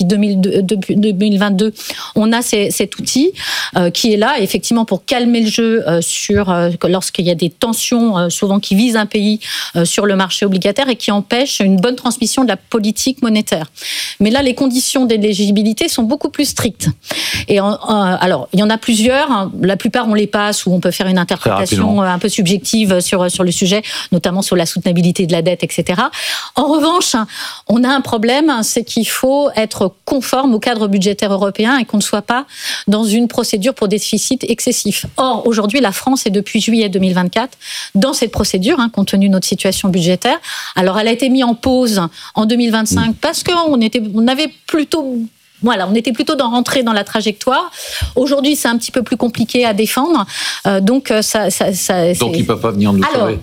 Speaker 15: 2022, on a cet outil qui est là, effectivement, pour calmer le jeu lorsqu'il y a des tensions, souvent qui visent un pays sur le marché obligataire et qui empêchent une bonne transmission de la politique monétaire. Mais là, les conditions d'éligibilité sont beaucoup plus strictes. Et alors, il y en a plusieurs. La plupart, on les passe ou on peut faire une interprétation un peu subjective sur le sujet, notamment sur la soutenabilité de la dette, etc. En revanche, on a un problème, c'est qu'il faut être conforme au cadre budgétaire européen et qu'on ne soit pas dans une procédure pour déficit excessif. Or, aujourd'hui, la France est depuis juillet 2024 dans cette procédure, compte tenu de notre situation budgétaire. Alors, elle a été mise en pause en 2025 parce qu'on avait plutôt... Voilà, on était plutôt rentrer dans la trajectoire. Aujourd'hui, c'est un petit peu plus compliqué à défendre. Donc, donc,
Speaker 12: ils ne peuvent pas venir nous sauver.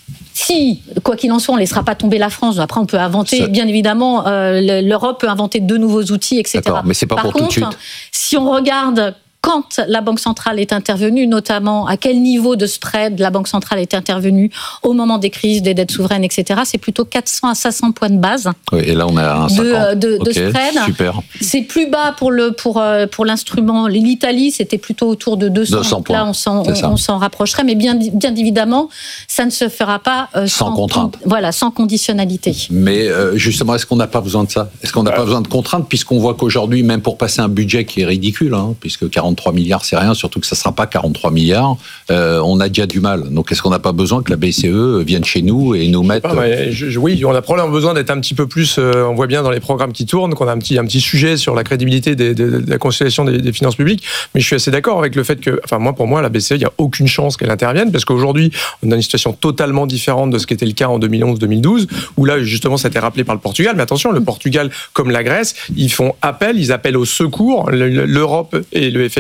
Speaker 15: Si, quoi qu'il en soit, on ne laissera pas tomber la France. Après, on peut inventer, bien évidemment, l'Europe peut inventer de nouveaux outils, etc.
Speaker 12: D'accord, mais c'est pas pour tout de suite.
Speaker 15: Si on regarde quand la Banque centrale est intervenue, notamment à quel niveau de spread la Banque centrale est intervenue au moment des crises, des dettes souveraines, etc., c'est plutôt 400 à 500 points de base.
Speaker 12: Oui, et là, on a un 50.
Speaker 15: de spread.
Speaker 12: Super.
Speaker 15: C'est plus bas pour l'instrument. L'Italie, c'était plutôt autour de 200 donc là, on s'en rapprocherait. Mais bien évidemment, ça ne se fera pas
Speaker 12: sans contrainte.
Speaker 15: Voilà, sans conditionnalité.
Speaker 12: Mais justement, est-ce qu'on n'a pas besoin de ça? Est-ce qu'on n'a pas besoin de contraintes, puisqu'on voit qu'aujourd'hui, même pour passer un budget qui est ridicule, puisque 43 milliards, c'est rien, surtout que ça ne sera pas 43 milliards, on a déjà du mal. Donc, est-ce qu'on n'a pas besoin que la BCE vienne chez nous et nous mette...
Speaker 14: Oui, on a probablement besoin d'être un petit peu plus... on voit bien dans les programmes qui tournent qu'on a un petit sujet sur la crédibilité de la consolidation des finances publiques, mais je suis assez d'accord avec le fait que... pour moi, la BCE, il n'y a aucune chance qu'elle intervienne, parce qu'aujourd'hui, on a une situation totalement différente de ce qui était le cas en 2011-2012, où là, justement, ça a été rappelé par le Portugal. Mais attention, le Portugal, comme la Grèce, ils appellent au secours. L'Europe et le FMI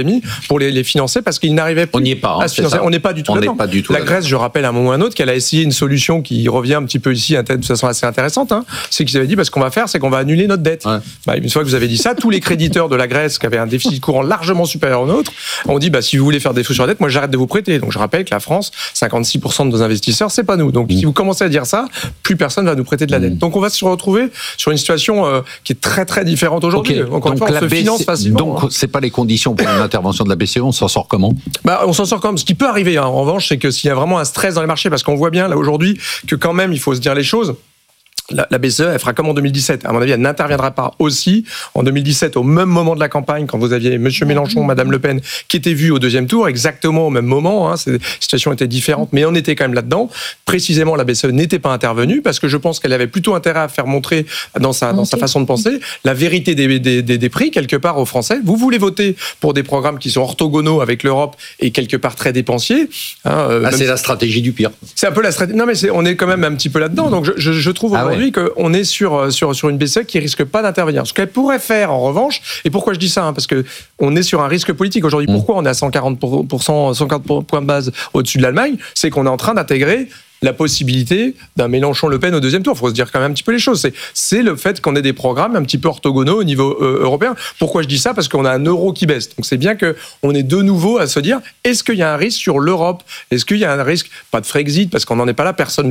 Speaker 14: FMI pour les financer parce qu'ils n'arrivaient plus
Speaker 12: on n'y est pas,
Speaker 14: à se financer. On n'est pas du tout là-dedans. La Grèce, je rappelle à un moment ou à un autre qu'elle a essayé une solution qui revient un petit peu ici de façon assez intéressante. C'est qu'ils avaient dit, ce qu'on va faire, c'est qu'on va annuler notre dette. Une fois que vous avez dit ça, tous les créditeurs de la Grèce qui avaient un déficit courant largement supérieur au nôtre ont dit, si vous voulez faire défaut sur la dette, moi j'arrête de vous prêter. Donc je rappelle que la France, 56% de nos investisseurs, c'est pas nous. Donc si vous commencez à dire ça, plus personne va nous prêter de la dette. Donc on va se retrouver sur une situation qui est très très différente aujourd'hui. Encore une fois, on se finance facilement.
Speaker 12: Donc c'est pas les conditions pour une intervention de la BCE, on s'en sort comment ?
Speaker 14: On s'en sort comme. Ce qui peut arriver, en revanche, c'est que s'il y a vraiment un stress dans les marchés, parce qu'on voit bien là aujourd'hui que quand même il faut se dire les choses. La BCE, elle fera comme en 2017. À mon avis, elle n'interviendra pas aussi en 2017, au même moment de la campagne, quand vous aviez M. Mélenchon, Mme Le Pen, qui étaient vus au deuxième tour, exactement au même moment. La situation était différente, mais on était quand même là-dedans. Précisément, la BCE n'était pas intervenue, parce que je pense qu'elle avait plutôt intérêt à faire montrer, dans sa façon de penser, la vérité des prix, quelque part, aux Français. Vous voulez voter pour des programmes qui sont orthogonaux avec l'Europe et quelque part très dépensiers.
Speaker 12: C'est la stratégie du pire.
Speaker 14: C'est un peu la stratégie. Non, mais on est quand même un petit peu là-dedans. Donc, je trouve aujourd'hui qu'on est sur une BCE qui risque pas d'intervenir. Ce qu'elle pourrait faire, en revanche, et pourquoi je dis ça, parce que on est sur un risque politique aujourd'hui. Pourquoi on est à 140 points de base au-dessus de l'Allemagne ? C'est qu'on est en train d'intégrer la possibilité d'un Mélenchon-Le Pen au deuxième tour. Il faut se dire quand même un petit peu les choses. C'est le fait qu'on ait des programmes un petit peu orthogonaux au niveau européen. Pourquoi je dis ça ? Parce qu'on a un euro qui baisse. Donc c'est bien qu'on est de nouveau à se dire, est-ce qu'il y a un risque sur l'Europe ? Est-ce qu'il y a un risque, pas de Frexit, parce qu'on n'en est pas là, personne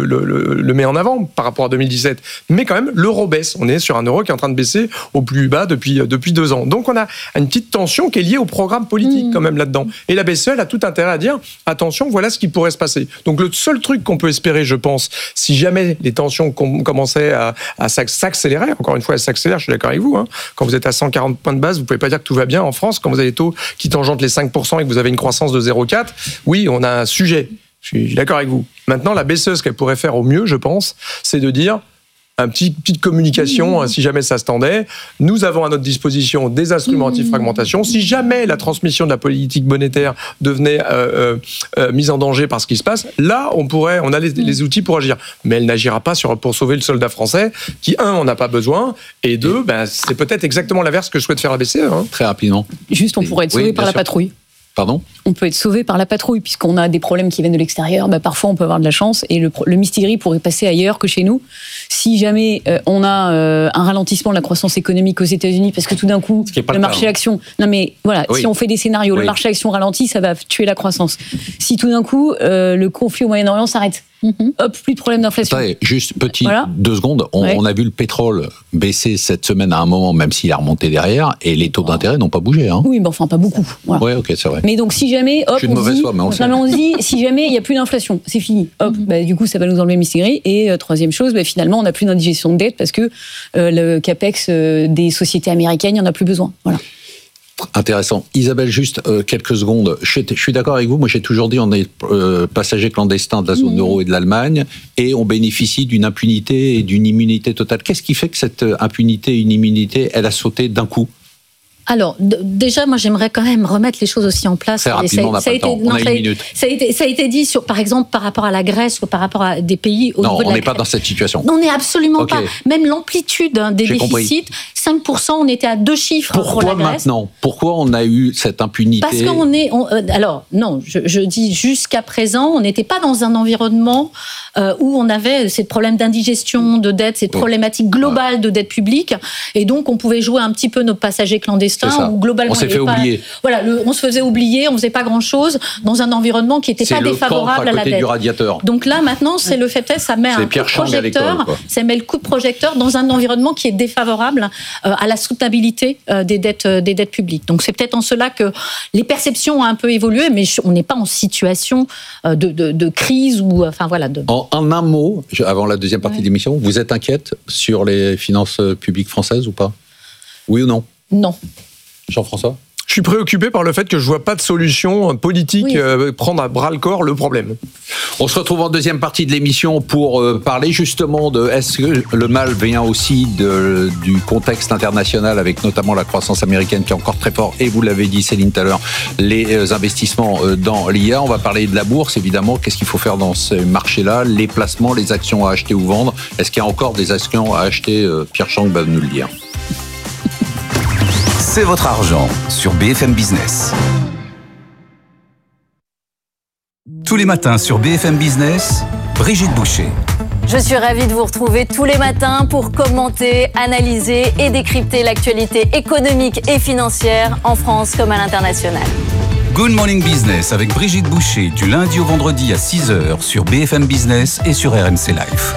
Speaker 14: le met en avant par rapport à 2017. Mais quand même, l'euro baisse. On est sur un euro qui est en train de baisser au plus bas depuis 2 ans. Donc on a une petite tension qui est liée au programme politique quand même là-dedans. Et la BCE, elle a tout intérêt à dire, attention, voilà ce qui pourrait se passer. Donc le seul truc qu'on peut espérer, je pense, si jamais les tensions commençaient à s'accélérer, encore une fois, elles s'accélèrent, je suis d'accord avec vous, quand vous êtes à 140 points de base, vous ne pouvez pas dire que tout va bien en France, quand vous avez des taux qui tangentent les 5% et que vous avez une croissance de 0,4, oui, on a un sujet, je suis d'accord avec vous. Maintenant, la BCE, ce qu'elle pourrait faire au mieux, je pense, c'est de dire, petite communication, si jamais ça se tendait. Nous avons à notre disposition des instruments anti-fragmentation. Si jamais la transmission de la politique monétaire devenait mise en danger par ce qui se passe, là, on a les outils pour agir. Mais elle n'agira pas pour sauver le soldat français, qui, on n'a pas besoin, et 2, c'est peut-être exactement l'inverse que souhaite faire la BCE.
Speaker 12: Très rapidement.
Speaker 16: Juste, on pourrait être sauvé par la patrouille.
Speaker 12: Pardon ?
Speaker 16: On peut être sauvé par la patrouille, puisqu'on a des problèmes qui viennent de l'extérieur. Parfois, on peut avoir de la chance, et le Mistigri pourrait passer ailleurs que chez nous. Si jamais on a un ralentissement de la croissance économique aux États-Unis, parce que tout d'un coup, le marché action... Non mais voilà, si on fait des scénarios, le marché action ralentit, ça va tuer la croissance. Si tout d'un coup, le conflit au Moyen-Orient s'arrête, hop, plus de problème d'inflation.
Speaker 12: Attendez, juste 2 secondes. On a vu le pétrole baisser cette semaine à un moment, même s'il a remonté derrière, et les taux d'intérêt n'ont pas bougé.
Speaker 16: Oui, mais enfin, pas beaucoup. Voilà.
Speaker 12: Oui, ok, c'est vrai.
Speaker 16: Mais donc, si jamais, hop, on se dit, si jamais il n'y a plus d'inflation, c'est fini. Hop, du coup, ça va nous enlever le Mistigri. Et troisième chose, finalement, on n'a plus d'indigestion de dette parce que le capex des sociétés américaines, il n'y en a plus besoin. Voilà.
Speaker 12: Intéressant. Isabelle, juste quelques secondes. Je suis d'accord avec vous. Moi, j'ai toujours dit on est passager clandestin de la zone euro et de l'Allemagne et on bénéficie d'une impunité et d'une immunité totale. Qu'est-ce qui fait que cette impunité et une immunité, elle a sauté d'un coup ?
Speaker 15: Alors, déjà, moi, j'aimerais quand même remettre les choses aussi en place.
Speaker 12: Très rapidement, on n'a pas le temps. On a une minute.
Speaker 15: Ça a été dit, par exemple, par rapport à la Grèce ou par rapport à des pays au niveau de la...
Speaker 12: Non, on n'est pas dans cette situation.
Speaker 15: On n'est absolument pas. Même l'amplitude des déficits, 5%, on était à 2 chiffres pour la Grèce.
Speaker 12: Pourquoi maintenant ? Pourquoi on a eu cette impunité ?
Speaker 15: Parce qu'on est... alors, non, je dis jusqu'à présent, on n'était pas dans un environnement où on avait ces problèmes d'indigestion, de dette, cette problématique globale de dette publique. Et donc, on pouvait jouer un petit peu nos passagers clandestins. Où globalement,
Speaker 12: on s'est fait oublier.
Speaker 15: Voilà, on se faisait oublier, on faisait pas grand-chose dans un environnement qui n'était pas défavorable à la dette.
Speaker 12: Du radiateur.
Speaker 15: Donc là, maintenant, c'est le fait ça met un coup de projecteur, ça met le coup de projecteur dans un environnement qui est défavorable à la soutenabilité des dettes publiques. Donc c'est peut-être en cela que les perceptions ont un peu évolué, mais on n'est pas en situation de crise ou
Speaker 12: En un mot, avant la deuxième partie de l'émission, vous êtes inquiète sur les finances publiques françaises ou pas ? Oui ou non ?
Speaker 15: Non.
Speaker 12: Jean-François ?
Speaker 14: Je suis préoccupé par le fait que je vois pas de solution politique prendre à bras le corps le problème.
Speaker 12: On se retrouve en deuxième partie de l'émission pour parler justement de est-ce que le mal vient aussi du contexte international avec notamment la croissance américaine qui est encore très fort et vous l'avez dit Céline tout à l'heure, les investissements dans l'IA. On va parler de la bourse évidemment. Qu'est-ce qu'il faut faire dans ce marché-là ? Les placements, les actions à acheter ou vendre. Est-ce qu'il y a encore des actions à acheter ? Pierre Chang va nous le dire.
Speaker 4: C'est votre argent sur BFM Business. Tous les matins sur BFM Business, Brigitte Boucher.
Speaker 6: Je suis ravie de vous retrouver tous les matins pour commenter, analyser et décrypter l'actualité économique et financière en France comme à l'international.
Speaker 4: Good Morning Business avec Brigitte Boucher du lundi au vendredi à 6h sur BFM Business et sur RMC Live.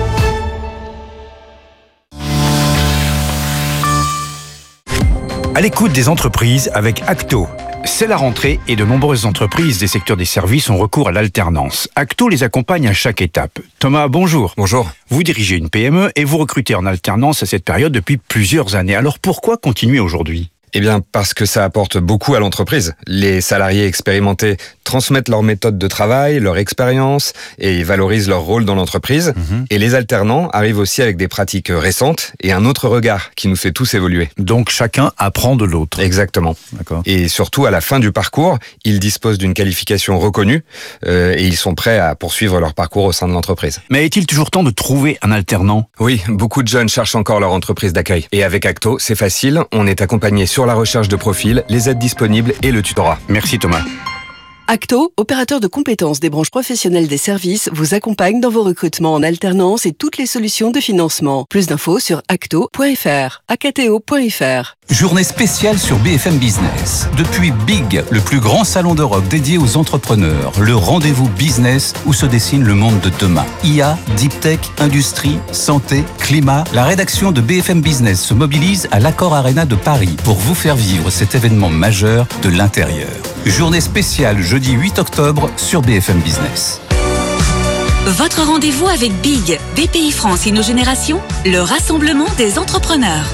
Speaker 9: À l'écoute des entreprises avec Acto. C'est la rentrée et de nombreuses entreprises des secteurs des services ont recours à l'alternance. Acto les accompagne à chaque étape. Thomas, bonjour.
Speaker 17: Bonjour.
Speaker 9: Vous dirigez une PME et vous recrutez en alternance à cette période depuis plusieurs années. Alors pourquoi continuer aujourd'hui ?
Speaker 17: Eh bien, parce que ça apporte beaucoup à l'entreprise. Les salariés expérimentés transmettent leur méthode de travail, leur expérience et valorisent leur rôle dans l'entreprise. Et les alternants arrivent aussi avec des pratiques récentes et un autre regard qui nous fait tous évoluer.
Speaker 9: Donc chacun apprend de l'autre.
Speaker 17: Exactement.
Speaker 9: D'accord.
Speaker 17: Et surtout, à la fin du parcours, ils disposent d'une qualification reconnue et ils sont prêts à poursuivre leur parcours au sein de l'entreprise.
Speaker 9: Mais est-il toujours temps de trouver un alternant ?
Speaker 17: Oui, beaucoup de jeunes cherchent encore leur entreprise d'accueil. Et avec Acto, c'est facile, on est accompagné sur la recherche de profil, les aides disponibles et le tutorat.
Speaker 9: Merci Thomas.
Speaker 18: Acto, opérateur de compétences des branches professionnelles des services, vous accompagne dans vos recrutements en alternance et toutes les solutions de financement. Plus d'infos sur acto.fr, acto.fr.
Speaker 4: Journée spéciale sur BFM Business. Depuis Big, le plus grand salon d'Europe dédié aux entrepreneurs, le rendez-vous business où se dessine le monde de demain. IA, Deep Tech, industrie, santé, climat. La rédaction de BFM Business se mobilise à l'Accor Arena de Paris pour vous faire vivre cet événement majeur de l'intérieur. Journée spéciale jeudi 8 octobre sur BFM Business.
Speaker 19: Votre rendez-vous avec Big, BPI France Innogénération, le rassemblement des entrepreneurs.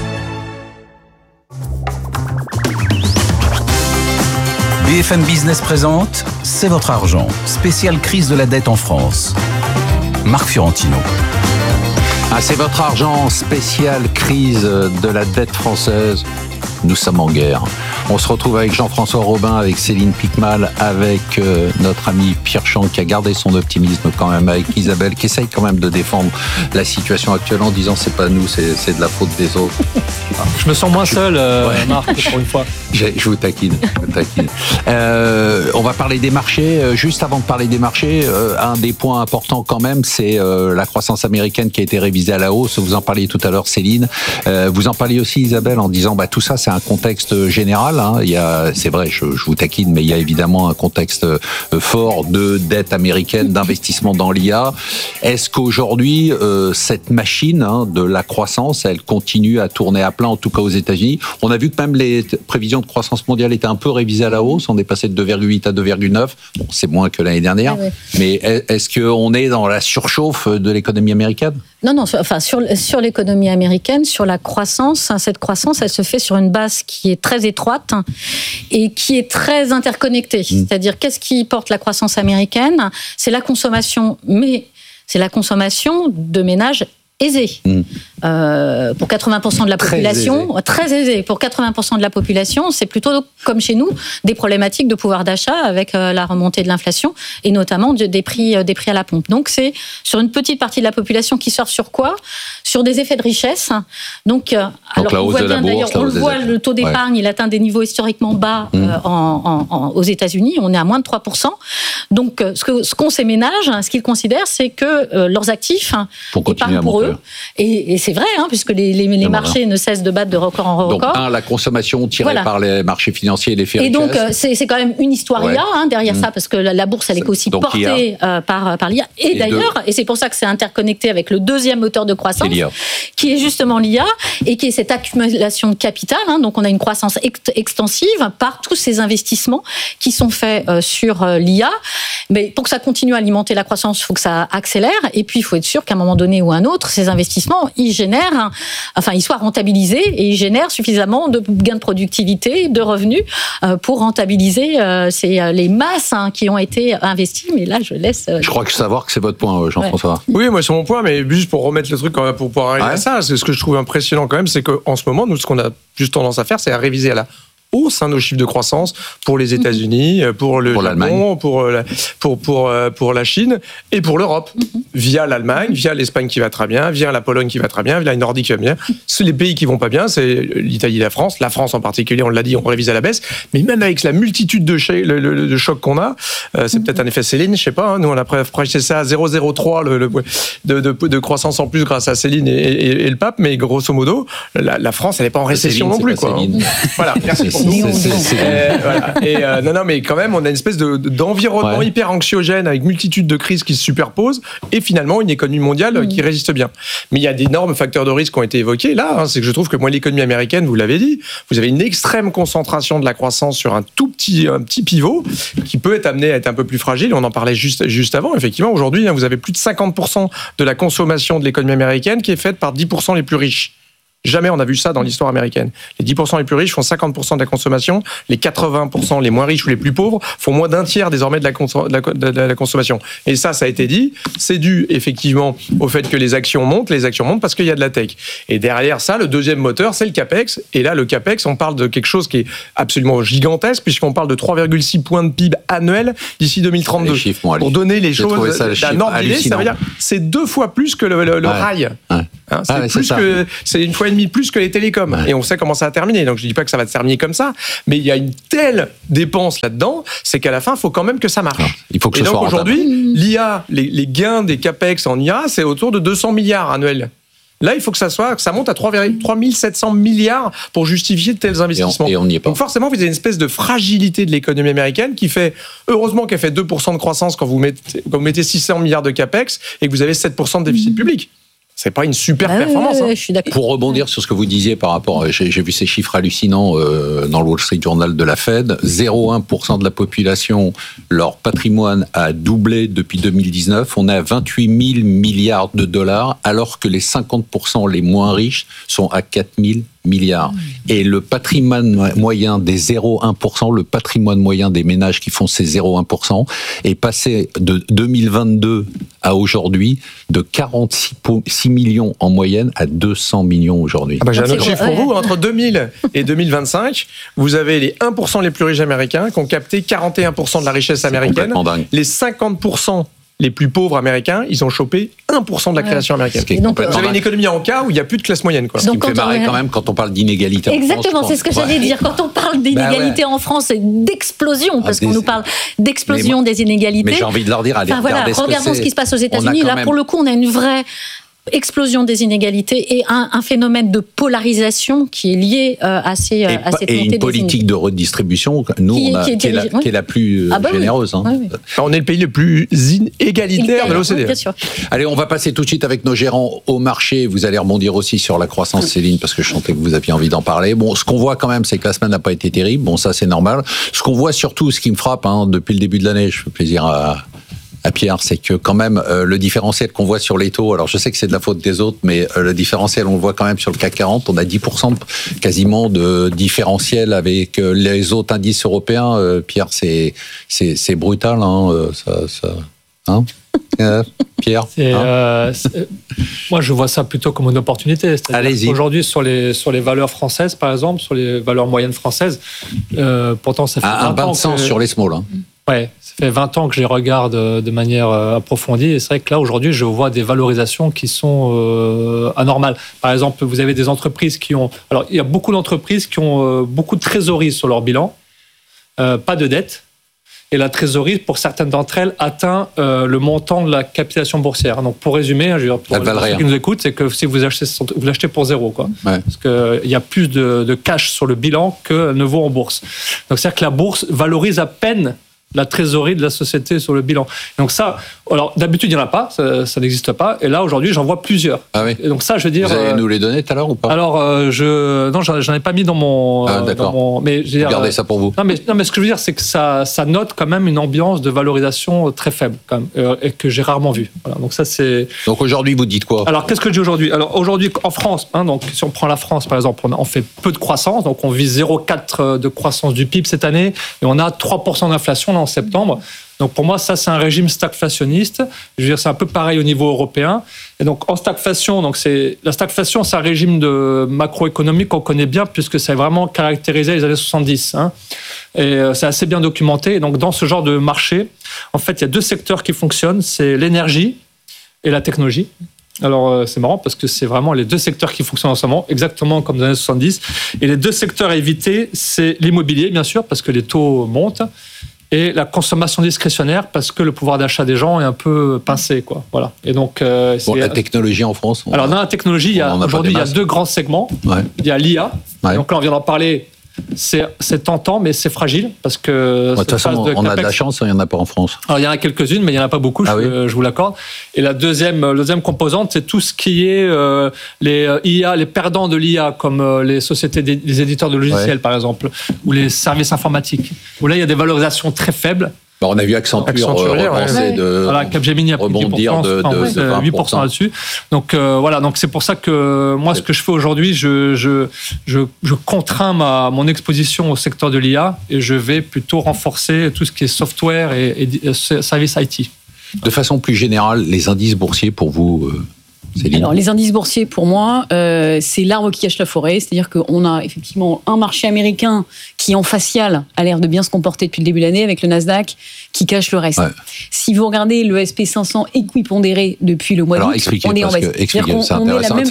Speaker 4: BFM Business présente C'est votre argent, spéciale crise de la dette en France. Marc Fiorentino.
Speaker 12: C'est votre argent, spéciale crise de la dette française. Nous sommes en guerre. On se retrouve avec Jean-François Robin, avec Céline Picmal, avec notre ami Pierre Champ qui a gardé son optimisme quand même, avec Isabelle qui essaye quand même de défendre la situation actuelle en disant c'est pas nous, c'est de la faute des autres.
Speaker 13: Je me sens moins seul, Marc, pour une fois.
Speaker 12: Je vous taquine. On va parler des marchés. Juste avant de parler des marchés, un des points importants quand même, c'est la croissance américaine qui a été révisée à la hausse. Vous en parliez tout à l'heure, Céline. Vous en parliez aussi, Isabelle, en disant tout ça, c'est un contexte général. Il y a, c'est vrai, je vous taquine, mais il y a évidemment un contexte fort de dette américaine, d'investissement dans l'IA. Est-ce qu'aujourd'hui, cette machine de la croissance, elle continue à tourner à plein, en tout cas aux États-Unis? On a vu que même les prévisions de croissance mondiale étaient un peu révisées à la hausse. On est passé de 2,8 à 2,9. Bon, c'est moins que l'année dernière. Oui. Mais est-ce qu'on est dans la surchauffe de l'économie américaine?
Speaker 15: Non, enfin, sur l'économie américaine, sur la croissance, cette croissance, elle se fait sur une base qui est très étroite et qui est très interconnectée. C'est-à-dire, qu'est-ce qui porte la croissance américaine? C'est la consommation, mais c'est la consommation de ménages aisés. Pour 80% de la population, très aisé. Pour 80% de la population, c'est plutôt comme chez nous des problématiques de pouvoir d'achat avec la remontée de l'inflation et notamment des prix à la pompe. Donc c'est sur une petite partie de la population qui sort sur quoi? Sur des effets de richesse. Donc alors on voit bien d'ailleurs, on le voit, le taux d'épargne, il atteint des niveaux historiquement bas aux États-Unis. On est à moins de 3%. Donc ce qu'ont ces ménages, ce qu'ils considèrent, c'est que leurs actifs épargnent pour eux. Et c'est vrai, puisque les marchés ne cessent de battre de record en record.
Speaker 12: Donc, la consommation tirée par les marchés financiers et les faits.
Speaker 15: Et donc, c'est quand même une histoire IA derrière ça, parce que la bourse, elle est aussi portée par l'IA. Et d'ailleurs, et c'est pour ça que c'est interconnecté avec le deuxième moteur de croissance, qui est justement l'IA, et qui est cette accumulation de capital. Donc, on a une croissance extensive par tous ces investissements qui sont faits sur l'IA. Mais pour que ça continue à alimenter la croissance, il faut que ça accélère. Et puis, il faut être sûr qu'à un moment donné ou à un autre, ces investissements, ils soient rentabilisés et ils génèrent suffisamment de gains de productivité, de revenus pour rentabiliser les masses qui ont été investies. Mais là, je laisse.
Speaker 12: Je crois que savoir que c'est votre point, Jean-François.
Speaker 14: Oui, moi, c'est mon point, mais juste pour remettre le truc pour pouvoir arriver à ça, c'est ce que je trouve impressionnant quand même, c'est qu'en ce moment, nous, ce qu'on a juste tendance à faire, c'est à réviser à la hausse nos chiffres de croissance pour les États-Unis, pour le Japon, pour la Chine et pour l'Europe, via l'Allemagne, via l'Espagne qui va très bien, via la Pologne qui va très bien, via les Nordiques qui va bien. Les pays qui vont pas bien, c'est l'Italie et la France en particulier, on l'a dit, on révise à la baisse, mais même avec la multitude de chocs qu'on a, c'est peut-être un effet Céline, je sais pas, nous on a projeté ça à 0,03 de croissance en plus grâce à Céline et le pape, mais grosso modo, la France elle n'est pas en récession non plus, quoi. Voilà, merci pour nous. Non, mais quand même, on a une espèce d'environnement hyper anxiogène avec multitude de crises qui se superposent et finalement une économie mondiale qui résiste bien. Mais il y a d'énormes facteurs de risque qui ont été évoqués là, c'est que je trouve que moi l'économie américaine, vous l'avez dit, vous avez une extrême concentration de la croissance sur un petit pivot qui peut être amené à être un peu plus fragile. On en parlait juste avant. Effectivement, aujourd'hui, vous avez plus de 50% de la consommation de l'économie américaine qui est faite par 10% les plus riches. Jamais on a vu ça dans l'histoire américaine. Les 10% les plus riches font 50% de la consommation, les 80% les moins riches ou les plus pauvres font moins d'un tiers désormais de la consommation. Et ça a été dit, c'est dû effectivement au fait que les actions montent parce qu'il y a de la tech. Et derrière ça, le deuxième moteur, c'est le CAPEX. Et là, le CAPEX, on parle de quelque chose qui est absolument gigantesque puisqu'on parle de 3,6 points de PIB annuel d'ici 2032. Pour donner les choses d'un ordre d'idée, ça veut dire c'est 2 fois plus que le rail. C'est une fois et demie plus que les télécoms. Et on sait comment ça va terminer. Donc je dis pas que ça va terminer comme ça, mais il y a une telle dépense là-dedans, c'est qu'à la fin, il faut quand même que ça marche.
Speaker 12: Il faut que
Speaker 14: et donc aujourd'hui, l'IA, les gains des CAPEX en IA, c'est autour de 200 milliards annuels. Là, il faut que ça monte à 3 700 milliards pour justifier de tels investissements. Et on n'y est pas. Donc forcément, vous avez une espèce de fragilité de l'économie américaine qui fait, heureusement qu'elle fait 2% de croissance quand vous mettez 600 milliards de CAPEX et que vous avez 7% de déficit public. C'est pas une super performance.
Speaker 12: Je suis d'accord. Pour rebondir sur ce que vous disiez par rapport, j'ai vu ces chiffres hallucinants dans le Wall Street Journal de la Fed. 0,1% de la population, leur patrimoine a doublé depuis 2019. On est à 28 000 milliards de dollars, alors que les 50% les moins riches sont à 4 000 milliards. Et le patrimoine moyen des 0,1%, le patrimoine moyen des ménages qui font ces 0,1%, est passé de 2022 à aujourd'hui de 46 millions en moyenne à 200 millions aujourd'hui.
Speaker 14: J'ai un autre chiffre pour vous. Entre 2000 et 2025, vous avez les 1% les plus riches américains qui ont capté 41% de la richesse américaine. Les 50% les plus pauvres américains, ils ont chopé 1% de la création américaine. Donc, vous avez une économie en cas où il n'y a plus de classe moyenne.
Speaker 12: Ce qui me fait marrer quand même quand on parle d'inégalité en France.
Speaker 15: Exactement, c'est ce que j'allais dire. Quand on parle d'inégalité en France et d'explosion, parce qu'on nous parle d'explosion des inégalités.
Speaker 12: Mais j'ai envie de leur dire, allez,
Speaker 15: regardons ce qui se passe aux États-Unis. Là, pour le coup, on a une vraie explosion des inégalités et un phénomène de polarisation qui est lié à cette montée des inégalités.
Speaker 12: Et une politique de redistribution, nous, qui est la plus généreuse.
Speaker 14: On est le pays le plus inégalitaire de l'OCDE.
Speaker 15: Bien sûr.
Speaker 12: Allez, on va passer tout de suite avec nos gérants au marché. Vous allez rebondir aussi sur la croissance, Céline, parce que je sentais que vous aviez envie d'en parler. Bon, ce qu'on voit quand même, c'est que la semaine n'a pas été terrible. Bon, ça, c'est normal. Ce qu'on voit surtout, ce qui me frappe depuis le début de l'année, je fais plaisir à Pierre, c'est que quand même le différentiel qu'on voit sur les taux, alors je sais que c'est de la faute des autres, mais le différentiel, on le voit quand même sur le CAC 40, on a 10% quasiment de différentiel avec les autres indices européens. Pierre, c'est brutal, Pierre,
Speaker 13: moi je vois ça plutôt comme une opportunité. C'est-à-dire qu'aujourd'hui sur les valeurs françaises, par exemple, sur les valeurs moyennes françaises, pourtant ça fait
Speaker 12: un bain de sens sur les small.
Speaker 13: Ouais, ça fait 20 ans que je les regarde de manière approfondie et c'est vrai que là aujourd'hui je vois des valorisations qui sont anormales. Par exemple, vous avez des entreprises alors il y a beaucoup d'entreprises qui ont beaucoup de trésorerie sur leur bilan, pas de dette. Et la trésorerie, pour certaines d'entre elles, atteint le montant de la capitalisation boursière. Donc, pour résumer, pour ceux qui nous écoutent, c'est que si vous l'achetez pour zéro, quoi. Ouais. Parce qu'il y a plus de cash sur le bilan que ne vaut en bourse. Donc, c'est-à-dire que la bourse valorise à peine la trésorerie de la société sur le bilan. Donc ça, alors d'habitude il n'y en a pas, ça n'existe pas. Et là aujourd'hui j'en vois plusieurs.
Speaker 12: Ah oui.
Speaker 13: Et donc ça, je veux dire.
Speaker 12: Vous allez nous les donner tout à l'heure ou pas?
Speaker 13: Alors non, j'en ai pas mis dans mon.
Speaker 12: D'accord.
Speaker 13: Mais
Speaker 12: gardez ça pour vous.
Speaker 13: Non mais ce que je veux dire, c'est que ça note quand même une ambiance de valorisation très faible quand même, et que j'ai rarement vu. Voilà. Donc ça c'est.
Speaker 12: Donc aujourd'hui vous dites quoi?
Speaker 13: Alors qu'est-ce que je dis aujourd'hui? Alors aujourd'hui en France, donc si on prend la France par exemple, on fait peu de croissance, donc on vise 0,4 de croissance du PIB cette année et on a 3% d'inflation là en septembre. Donc pour moi, ça, c'est un régime stagflationniste. Je veux dire, c'est un peu pareil au niveau européen. Et donc en stagflation, la stagflation, c'est un régime de macroéconomique qu'on connaît bien puisque ça a vraiment caractérisé les années 70. Et c'est assez bien documenté. Et donc dans ce genre de marché, en fait, il y a 2 secteurs qui fonctionnent, c'est l'énergie et la technologie. Alors, c'est marrant parce que c'est vraiment les 2 secteurs qui fonctionnent en ce moment, exactement comme dans les années 70. Et les 2 secteurs à éviter, c'est l'immobilier, bien sûr, parce que les taux montent, et la consommation discrétionnaire, parce que le pouvoir d'achat des gens est un peu pincé, quoi. Voilà. Et donc,
Speaker 12: la technologie en France.
Speaker 13: Alors, dans la technologie, aujourd'hui, il y a 2 grands segments. Ouais. Il y a l'IA. Ouais. Donc là, on vient d'en parler. C'est tentant, mais c'est fragile parce que.
Speaker 12: De toute façon, on a de la chance, il n'y en a pas en France.
Speaker 13: Alors, il y en a quelques-unes, mais il n'y en a pas beaucoup, je vous l'accorde. Et la deuxième composante, c'est tout ce qui est les IA, les perdants de l'IA, comme les sociétés, les éditeurs de logiciels, par exemple, ou les services informatiques, où là, il y a des valorisations très faibles.
Speaker 12: On a vu Accenture repenser
Speaker 13: voilà, Capgemini a pris
Speaker 12: rebondir
Speaker 13: 10%,
Speaker 12: de
Speaker 13: 8% là-dessus. Donc voilà, donc c'est pour ça que moi, ce que je fais aujourd'hui, je contrains mon exposition au secteur de l'IA et je vais plutôt renforcer tout ce qui est software et services IT.
Speaker 12: De façon plus générale, les indices boursiers pour vous, Céline?
Speaker 16: Alors, les indices boursiers, pour moi, c'est l'arbre qui cache la forêt. C'est-à-dire qu'on a effectivement un marché américain qui, en facial, a l'air de bien se comporter depuis le début de l'année, avec le Nasdaq qui cache le reste. Ouais. Si vous regardez le SP 500 équipondéré depuis le mois d'août, on est en baisse. On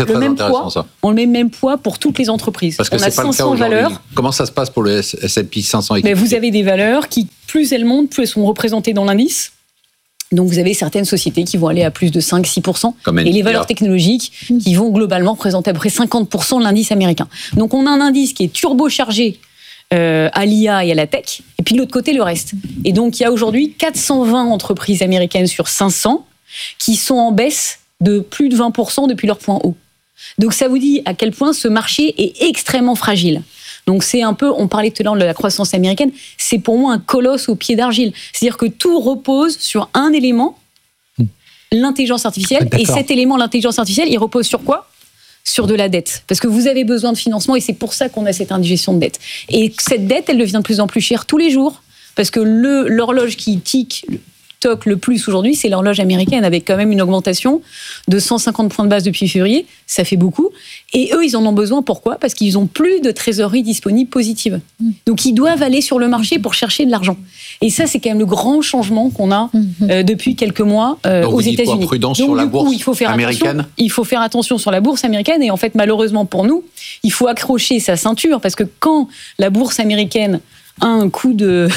Speaker 16: met le même poids pour toutes les entreprises.
Speaker 12: Parce que
Speaker 16: on a 500 valeurs.
Speaker 12: Comment ça se passe pour le S&P 500
Speaker 16: équipondéré? Vous avez des valeurs qui, plus elles montent, plus elles sont représentées dans l'indice. Donc, vous avez certaines sociétés qui vont aller à plus de 5-6%. Et les valeurs technologiques qui vont globalement représenter à peu près 50% de l'indice américain. Donc, on a un indice qui est turbochargé à l'IA et à la tech. Et puis, de l'autre côté, le reste. Et donc, il y a aujourd'hui 420 entreprises américaines sur 500 qui sont en baisse de plus de 20% depuis leur point haut. Donc, ça vous dit à quel point ce marché est extrêmement fragile. Donc c'est un peu, on parlait tout à l'heure de la croissance américaine, c'est pour moi un colosse au pied d'argile. C'est-à-dire que tout repose sur un élément, l'intelligence artificielle. Et cet élément, l'intelligence artificielle, il repose sur quoi ? Sur de la dette. Parce que vous avez besoin de financement et c'est pour ça qu'on a cette indigestion de dette. Et cette dette, elle devient de plus en plus chère tous les jours. Parce que l'horloge qui toque le plus aujourd'hui, c'est l'horloge américaine, avec quand même une augmentation de 150 points de base depuis février. Ça fait beaucoup. Et eux, ils en ont besoin. Pourquoi ? Parce qu'ils n'ont plus de trésorerie disponible positive. Donc, ils doivent aller sur le marché pour chercher de l'argent. Et ça, c'est quand même le grand changement qu'on a depuis quelques mois aux États-Unis.
Speaker 12: Prudence sur la bourse américaine.
Speaker 16: Il faut faire attention sur la bourse américaine. Et en fait, malheureusement pour nous, il faut accrocher sa ceinture. Parce que quand la bourse américaine un coup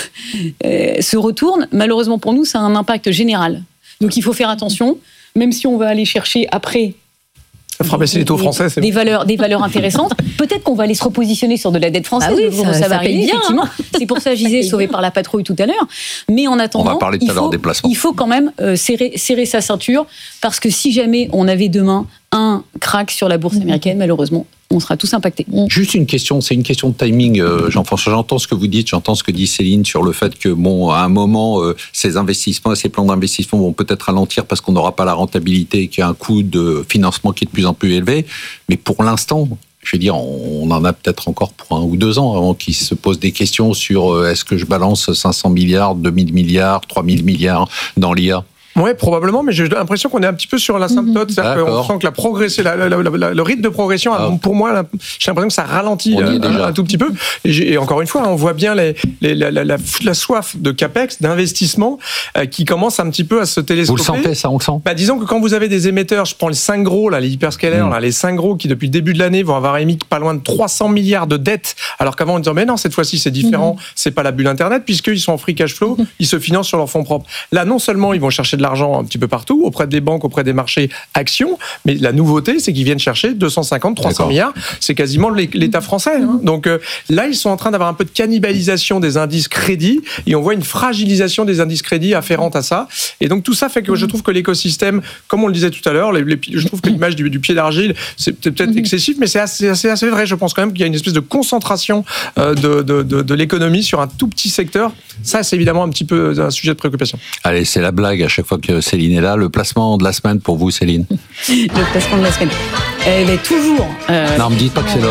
Speaker 16: se retourne, malheureusement pour nous, ça a un impact général. Donc il faut faire attention, même si on va aller chercher après
Speaker 14: ça fera baisser les taux français.
Speaker 16: Des valeurs intéressantes. Peut-être qu'on va aller se repositionner sur de la dette française. Ça va arriver, effectivement. C'est pour ça que je disais sauvé par la patrouille tout à l'heure. Mais en attendant,
Speaker 12: on va parler tout à l'heure des placements.
Speaker 16: Il faut quand même serrer sa ceinture, parce que si jamais on avait demain un crack sur la bourse américaine, malheureusement, on sera tous impactés.
Speaker 12: Juste une question, c'est une question de timing, Jean-François. J'entends ce que vous dites, j'entends ce que dit Céline sur le fait que, à un moment, ces investissements, ces plans d'investissement vont peut-être ralentir parce qu'on n'aura pas la rentabilité et qu'il y a un coût de financement qui est de plus en plus élevé. Mais pour l'instant, je veux dire, on en a peut-être encore pour 1 ou 2 ans avant qu'ils se posent des questions sur est-ce que je balance 500 milliards, 2000 milliards, 3000 milliards dans l'IA ?
Speaker 14: Oui, probablement, mais j'ai l'impression qu'on est un petit peu sur l'asymptote. C'est-à-dire qu'on sent que le rythme de progression, pour moi, j'ai l'impression que ça ralentit un tout petit peu. Et encore une fois, on voit bien la soif de capex, d'investissement, qui commence un petit peu à se télescoper.
Speaker 12: Vous le sentez, ça, on le sent?
Speaker 14: Disons que quand vous avez des émetteurs, je prends les 5 gros, les hyperscalers, les 5 gros qui, depuis le début de l'année, vont avoir émis pas loin de 300 milliards de dettes, alors qu'avant, on disait, mais non, cette fois-ci, c'est différent, c'est pas la bulle Internet, puisqu'ils sont en free cash flow, ils se financent sur leurs fonds propres. Là, non seulement ils vont chercher de l'argent un petit peu partout, auprès des banques, auprès des marchés actions, mais la nouveauté, c'est qu'ils viennent chercher 250, 300 milliards, c'est quasiment l'État français. Donc là, ils sont en train d'avoir un peu de cannibalisation des indices crédits, et on voit une fragilisation des indices crédits afférente à ça, et donc tout ça fait que je trouve que l'écosystème, comme on le disait tout à l'heure, je trouve que l'image du pied d'argile, c'est peut-être excessif, mais c'est assez vrai. Je pense quand même qu'il y a une espèce de concentration de l'économie sur un tout petit secteur. Ça, c'est évidemment un petit peu un sujet de préoccupation.
Speaker 12: Allez, c'est la blague à chaque fois que Céline est là. Le placement de la semaine pour vous, Céline?
Speaker 16: Le placement de la semaine. Toujours.
Speaker 12: Non, me dites pas que c'est l'or.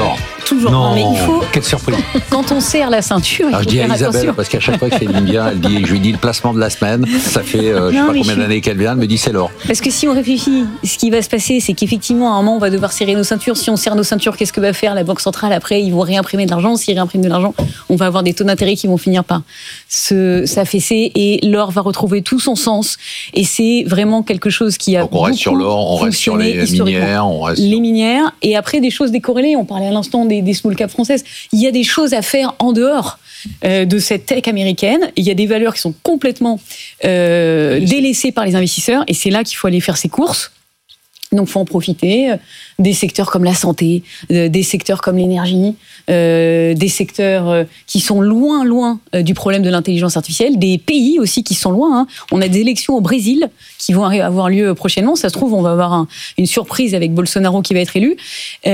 Speaker 16: toujours.
Speaker 12: Non,
Speaker 16: mais il faut.
Speaker 12: Quelle surprise.
Speaker 16: Quand on serre la ceinture, il
Speaker 12: Alors
Speaker 16: faut
Speaker 12: je dis à
Speaker 16: faire
Speaker 12: Isabelle,
Speaker 16: attention.
Speaker 12: parce qu'à chaque fois que Céline vient, je lui dis le placement de la semaine. Ça fait je sais pas combien d'années qu'elle vient, elle me dit c'est l'or.
Speaker 16: Parce que si on réfléchit, ce qui va se passer, c'est qu'effectivement, à un moment, on va devoir serrer nos ceintures. Si on serre nos ceintures, qu'est-ce que va faire la Banque centrale après? Ils vont réimprimer de l'argent. S'ils réimpriment de l'argent, on va avoir des taux d'intérêt qui vont finir par s'affaisser et l'or va retrouver tout son sens. Et c'est vraiment quelque chose qui a.
Speaker 12: Donc on reste sur l'or, on reste sur les minières, on reste
Speaker 16: les minières et après des choses décorrélées. On parlait à l'instant des small cap françaises. Il y a des choses à faire en dehors de cette tech américaine. Il y a des valeurs qui sont complètement délaissées par les investisseurs et c'est là qu'il faut aller faire ses courses. Donc, il faut en profiter. Des secteurs comme la santé, des secteurs comme l'énergie, des secteurs qui sont loin du problème de l'intelligence artificielle, des pays aussi qui sont loin. Hein. On a des élections au Brésil qui vont avoir lieu prochainement. Ça se trouve, on va avoir une surprise avec Bolsonaro qui va être élu.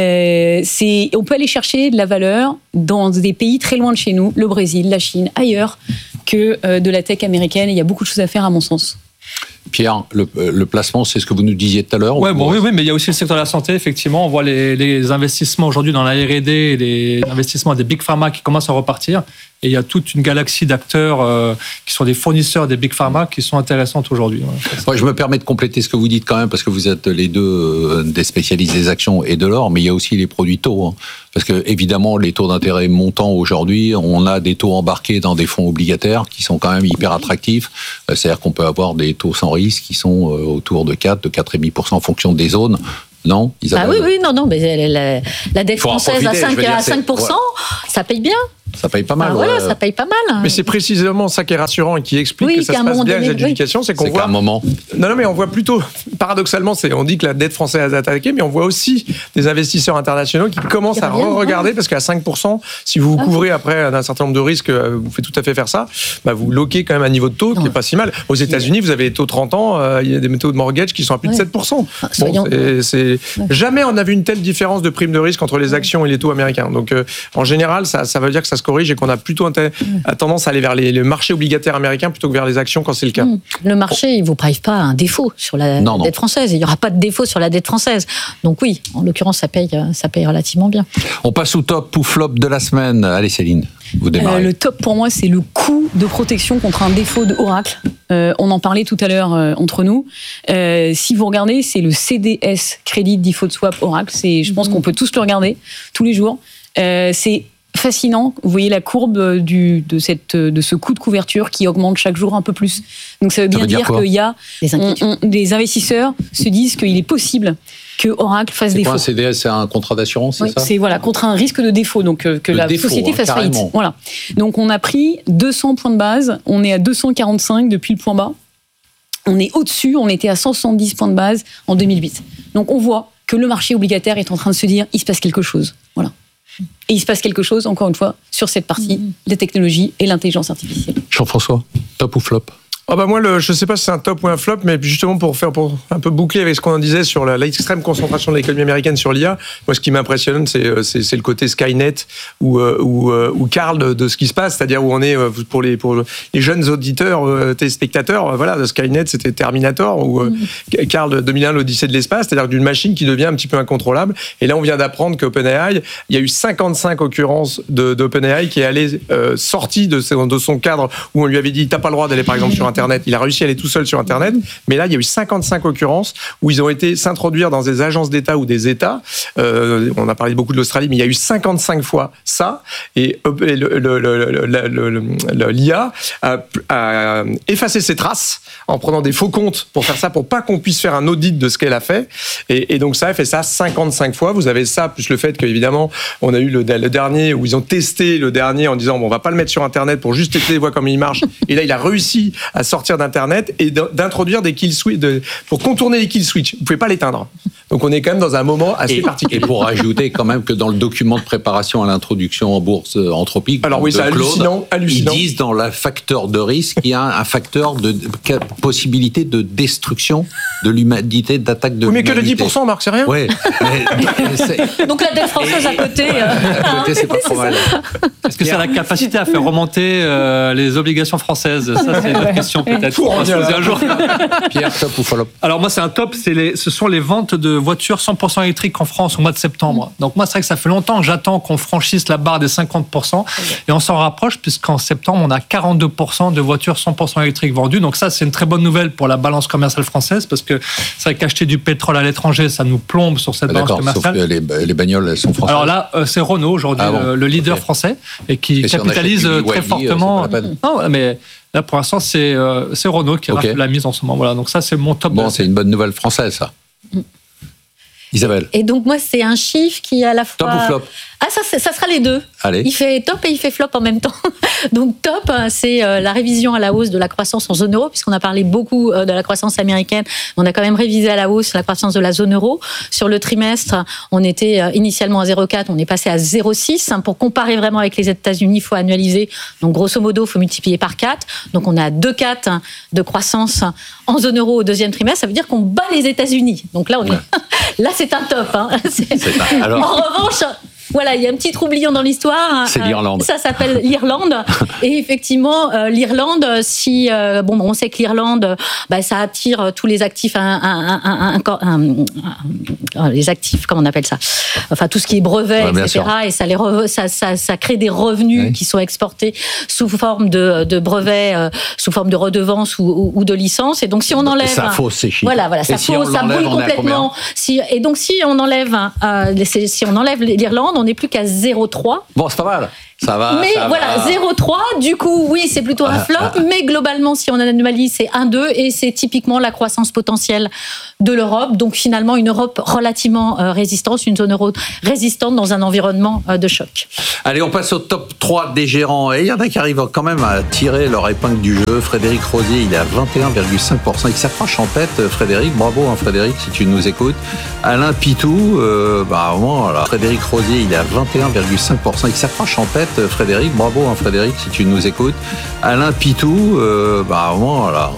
Speaker 16: On peut aller chercher de la valeur dans des pays très loin de chez nous, le Brésil, la Chine, ailleurs que de la tech américaine. Et il y a beaucoup de choses à faire à mon sens.
Speaker 12: Pierre, le placement, c'est ce que vous nous disiez tout à l'heure.
Speaker 13: Oui, mais il y a aussi le secteur de la santé. Effectivement, on voit les investissements aujourd'hui dans la R&D, les investissements des big pharma qui commencent à repartir. Et il y a toute une galaxie d'acteurs qui sont des fournisseurs des big pharma qui sont intéressantes aujourd'hui.
Speaker 12: Ouais, je me permets de compléter ce que vous dites quand même, parce que vous êtes les deux des spécialistes des actions et de l'or, mais il y a aussi les produits taux. Hein. Parce que évidemment, les taux d'intérêt montant aujourd'hui, on a des taux embarqués dans des fonds obligataires qui sont quand même hyper attractifs. C'est-à-dire qu'on peut avoir des taux sans risque qui sont autour de 4, de 4,5% en fonction des zones. Non,
Speaker 15: Isabelle? Non, mais la dette française à 5%, ça paye bien.
Speaker 12: Ça paye pas mal.
Speaker 15: Voilà, ça paye pas mal.
Speaker 14: Mais c'est précisément ça qui est rassurant et qui explique que ça se passe bien les adjudications, c'est qu'on voit.
Speaker 12: Un moment.
Speaker 14: Non, mais on voit plutôt, paradoxalement, on dit que la dette française a attaqué, mais on voit aussi des investisseurs internationaux qui commencent à regarder parce qu'à 5%, si vous vous couvrez après d'un certain nombre de risques, vous faites tout à fait faire ça, vous loquez quand même un niveau de taux qui est pas si mal. Aux États-Unis, vous avez des taux 30 ans, il y a des taux de mortgage qui sont à plus de 7%. Jamais on a vu une telle différence de prime de risque entre les actions et les taux américains. Donc, en général, ça veut dire que ça se corrige et qu'on a plutôt tendance à aller vers les marchés obligataires américains plutôt que vers les actions quand c'est le cas.
Speaker 15: Le marché, il ne vous prive pas un défaut sur la dette française. Il n'y aura pas de défaut sur la dette française. Donc oui, en l'occurrence, ça paye relativement bien.
Speaker 12: On passe au top ou flop de la semaine. Allez Céline, vous démarrez.
Speaker 16: Le top pour moi, c'est le coût de protection contre un défaut de Oracle. On en parlait tout à l'heure entre nous. Si vous regardez, c'est le CDS, Credit Default Swap Oracle. Je pense qu'on peut tous le regarder tous les jours. C'est fascinant. Vous voyez la courbe de ce coût de couverture qui augmente chaque jour un peu plus. Donc ça veut bien dire qu'il y a des investisseurs se disent qu'il est possible que Oracle fasse défaut.
Speaker 12: C'est quoi un CDS? C'est un contrat d'assurance, c'est ça?
Speaker 16: C'est contre un risque de défaut, donc que la société fasse faillite. Voilà. Donc on a pris 200 points de base, on est à 245 depuis le point bas. On est au-dessus, on était à 170 points de base en 2008. Donc on voit que le marché obligataire est en train de se dire il se passe quelque chose. Voilà. Et il se passe quelque chose, encore une fois, sur cette partie des technologies et l'intelligence artificielle.
Speaker 12: Jean-François, top ou flop?
Speaker 14: Moi, je ne sais pas si c'est un top ou un flop, mais justement pour un peu boucler avec ce qu'on disait sur l'extrême concentration de l'économie américaine sur l'IA, moi ce qui m'impressionne, c'est le côté Skynet ou Carl de ce qui se passe, c'est-à-dire où on est pour les jeunes auditeurs, téléspectateurs, voilà, Skynet c'était Terminator ou Carl 2001 l'Odyssée de l'espace, c'est-à-dire d'une machine qui devient un petit peu incontrôlable. Et là, on vient d'apprendre qu'OpenAI, il y a eu 55 occurrences d'OpenAI qui est allé sorti de son cadre où on lui avait dit t'as pas le droit d'aller par exemple sur Internet. Il a réussi à aller tout seul sur Internet, mais là, il y a eu 55 occurrences où ils ont été s'introduire dans des agences d'État ou des États. On a parlé beaucoup de l'Australie, mais il y a eu 55 fois ça. Et l'IA a effacé ses traces en prenant des faux comptes pour faire ça, pour pas qu'on puisse faire un audit de ce qu'elle a fait. Et donc ça, elle fait ça 55 fois. Vous avez ça, plus le fait qu'évidemment, on a eu le dernier où ils ont testé le dernier en disant on va pas le mettre sur Internet pour juste tester, voir comment il marche. Et là, il a réussi à sortir d'Internet et d'introduire des kill switch pour contourner les kill switch. Vous pouvez pas l'éteindre. Donc on est quand même dans un moment assez particulier.
Speaker 12: Et pour ajouter quand même que dans le document de préparation à l'introduction en bourse Anthropique,
Speaker 14: alors oui, c'est hallucinant.
Speaker 12: Ils disent dans le facteur de risque, il y a un facteur de possibilité de destruction de l'humanité, d'attaque de l'humanité.
Speaker 14: Mais que de 10%, Marc, c'est rien.
Speaker 12: Oui.
Speaker 15: Donc la dette française à côté.
Speaker 12: C'est pas trop mal.
Speaker 13: Est-ce que ça a la capacité à faire remonter les obligations françaises? Ça, c'est une autre question peut-être. On va se poser un jour.
Speaker 12: Pierre, top ou flop?
Speaker 13: Alors moi, c'est un top. Ce sont les ventes de voitures 100% électriques en France au mois de septembre. Donc moi, c'est vrai que ça fait longtemps que j'attends qu'on franchisse la barre des 50%. Et on s'en rapproche puisqu'en septembre, on a 42% de voitures 100% électriques vendues. Donc ça, c'est une très bonne nouvelle pour la balance commerciale française parce que c'est vrai qu'acheter du pétrole à l'étranger, ça nous plombe sur cette balance commerciale.
Speaker 12: Sauf que les bagnoles, elles sont françaises.
Speaker 13: Alors là, c'est Renault aujourd'hui, le leader français, et qui capitalise très fortement. Non, mais là, pour l'instant, c'est Renault qui a la mise en ce moment. Voilà, donc ça, c'est mon top.
Speaker 12: Bon, c'est une bonne nouvelle française, ça. Isabelle.
Speaker 15: Et donc, moi, c'est un chiffre qui est à la fois...
Speaker 12: Top ou flop?
Speaker 15: Ah, ça sera les deux.
Speaker 12: Allez.
Speaker 15: Il fait top et il fait flop en même temps. Donc, top, c'est la révision à la hausse de la croissance en zone euro, puisqu'on a parlé beaucoup de la croissance américaine. On a quand même révisé à la hausse la croissance de la zone euro. Sur le trimestre, on était initialement à 0,4, on est passé à 0,6. Pour comparer vraiment avec les États-Unis, il faut annualiser. Donc, grosso modo, il faut multiplier par 4. Donc, on a 2,4 de croissance en zone euro au deuxième trimestre. Ça veut dire qu'on bat les États-Unis. Donc là, là, c'est un top. Hein. Alors... En revanche... Voilà, il y a un petit troublion dans l'histoire.
Speaker 12: C'est l'Irlande.
Speaker 15: Ça s'appelle l'Irlande. Et effectivement, l'Irlande, on sait que l'Irlande, ça attire tous les actifs, les actifs, comment on appelle ça? Enfin, tout ce qui est brevet, etc. Et ça crée des revenus qui sont exportés sous forme de brevets, sous forme de redevances ou de licences. Et donc, si on enlève.
Speaker 12: Ça fausse ces chiffres.
Speaker 15: Voilà, ça fausse, ça bouille complètement. Et donc, si on enlève l'Irlande, on n'est plus qu'à 0,3.
Speaker 12: Bon, c'est pas mal. Ça va.
Speaker 15: Mais voilà, 0,3, du coup, oui, c'est plutôt un flop, mais globalement, si on analyse, c'est 1,2 et c'est typiquement la croissance potentielle de l'Europe. Donc finalement, une Europe relativement résistante, une zone euro résistante dans un environnement de choc.
Speaker 12: Allez, on passe au top 3 des gérants. Et il y en a qui arrivent quand même à tirer leur épingle du jeu. Frédéric Rosier, il est à 21,5%. Il s'approche en tête, Frédéric. Bravo, Frédéric, si tu nous écoutes. Alain Pitou, Frédéric Rosier, il est à 21,5%. Il s'approche en tête. Frédéric, bravo Frédéric, si tu nous écoutes. Alain Pitou,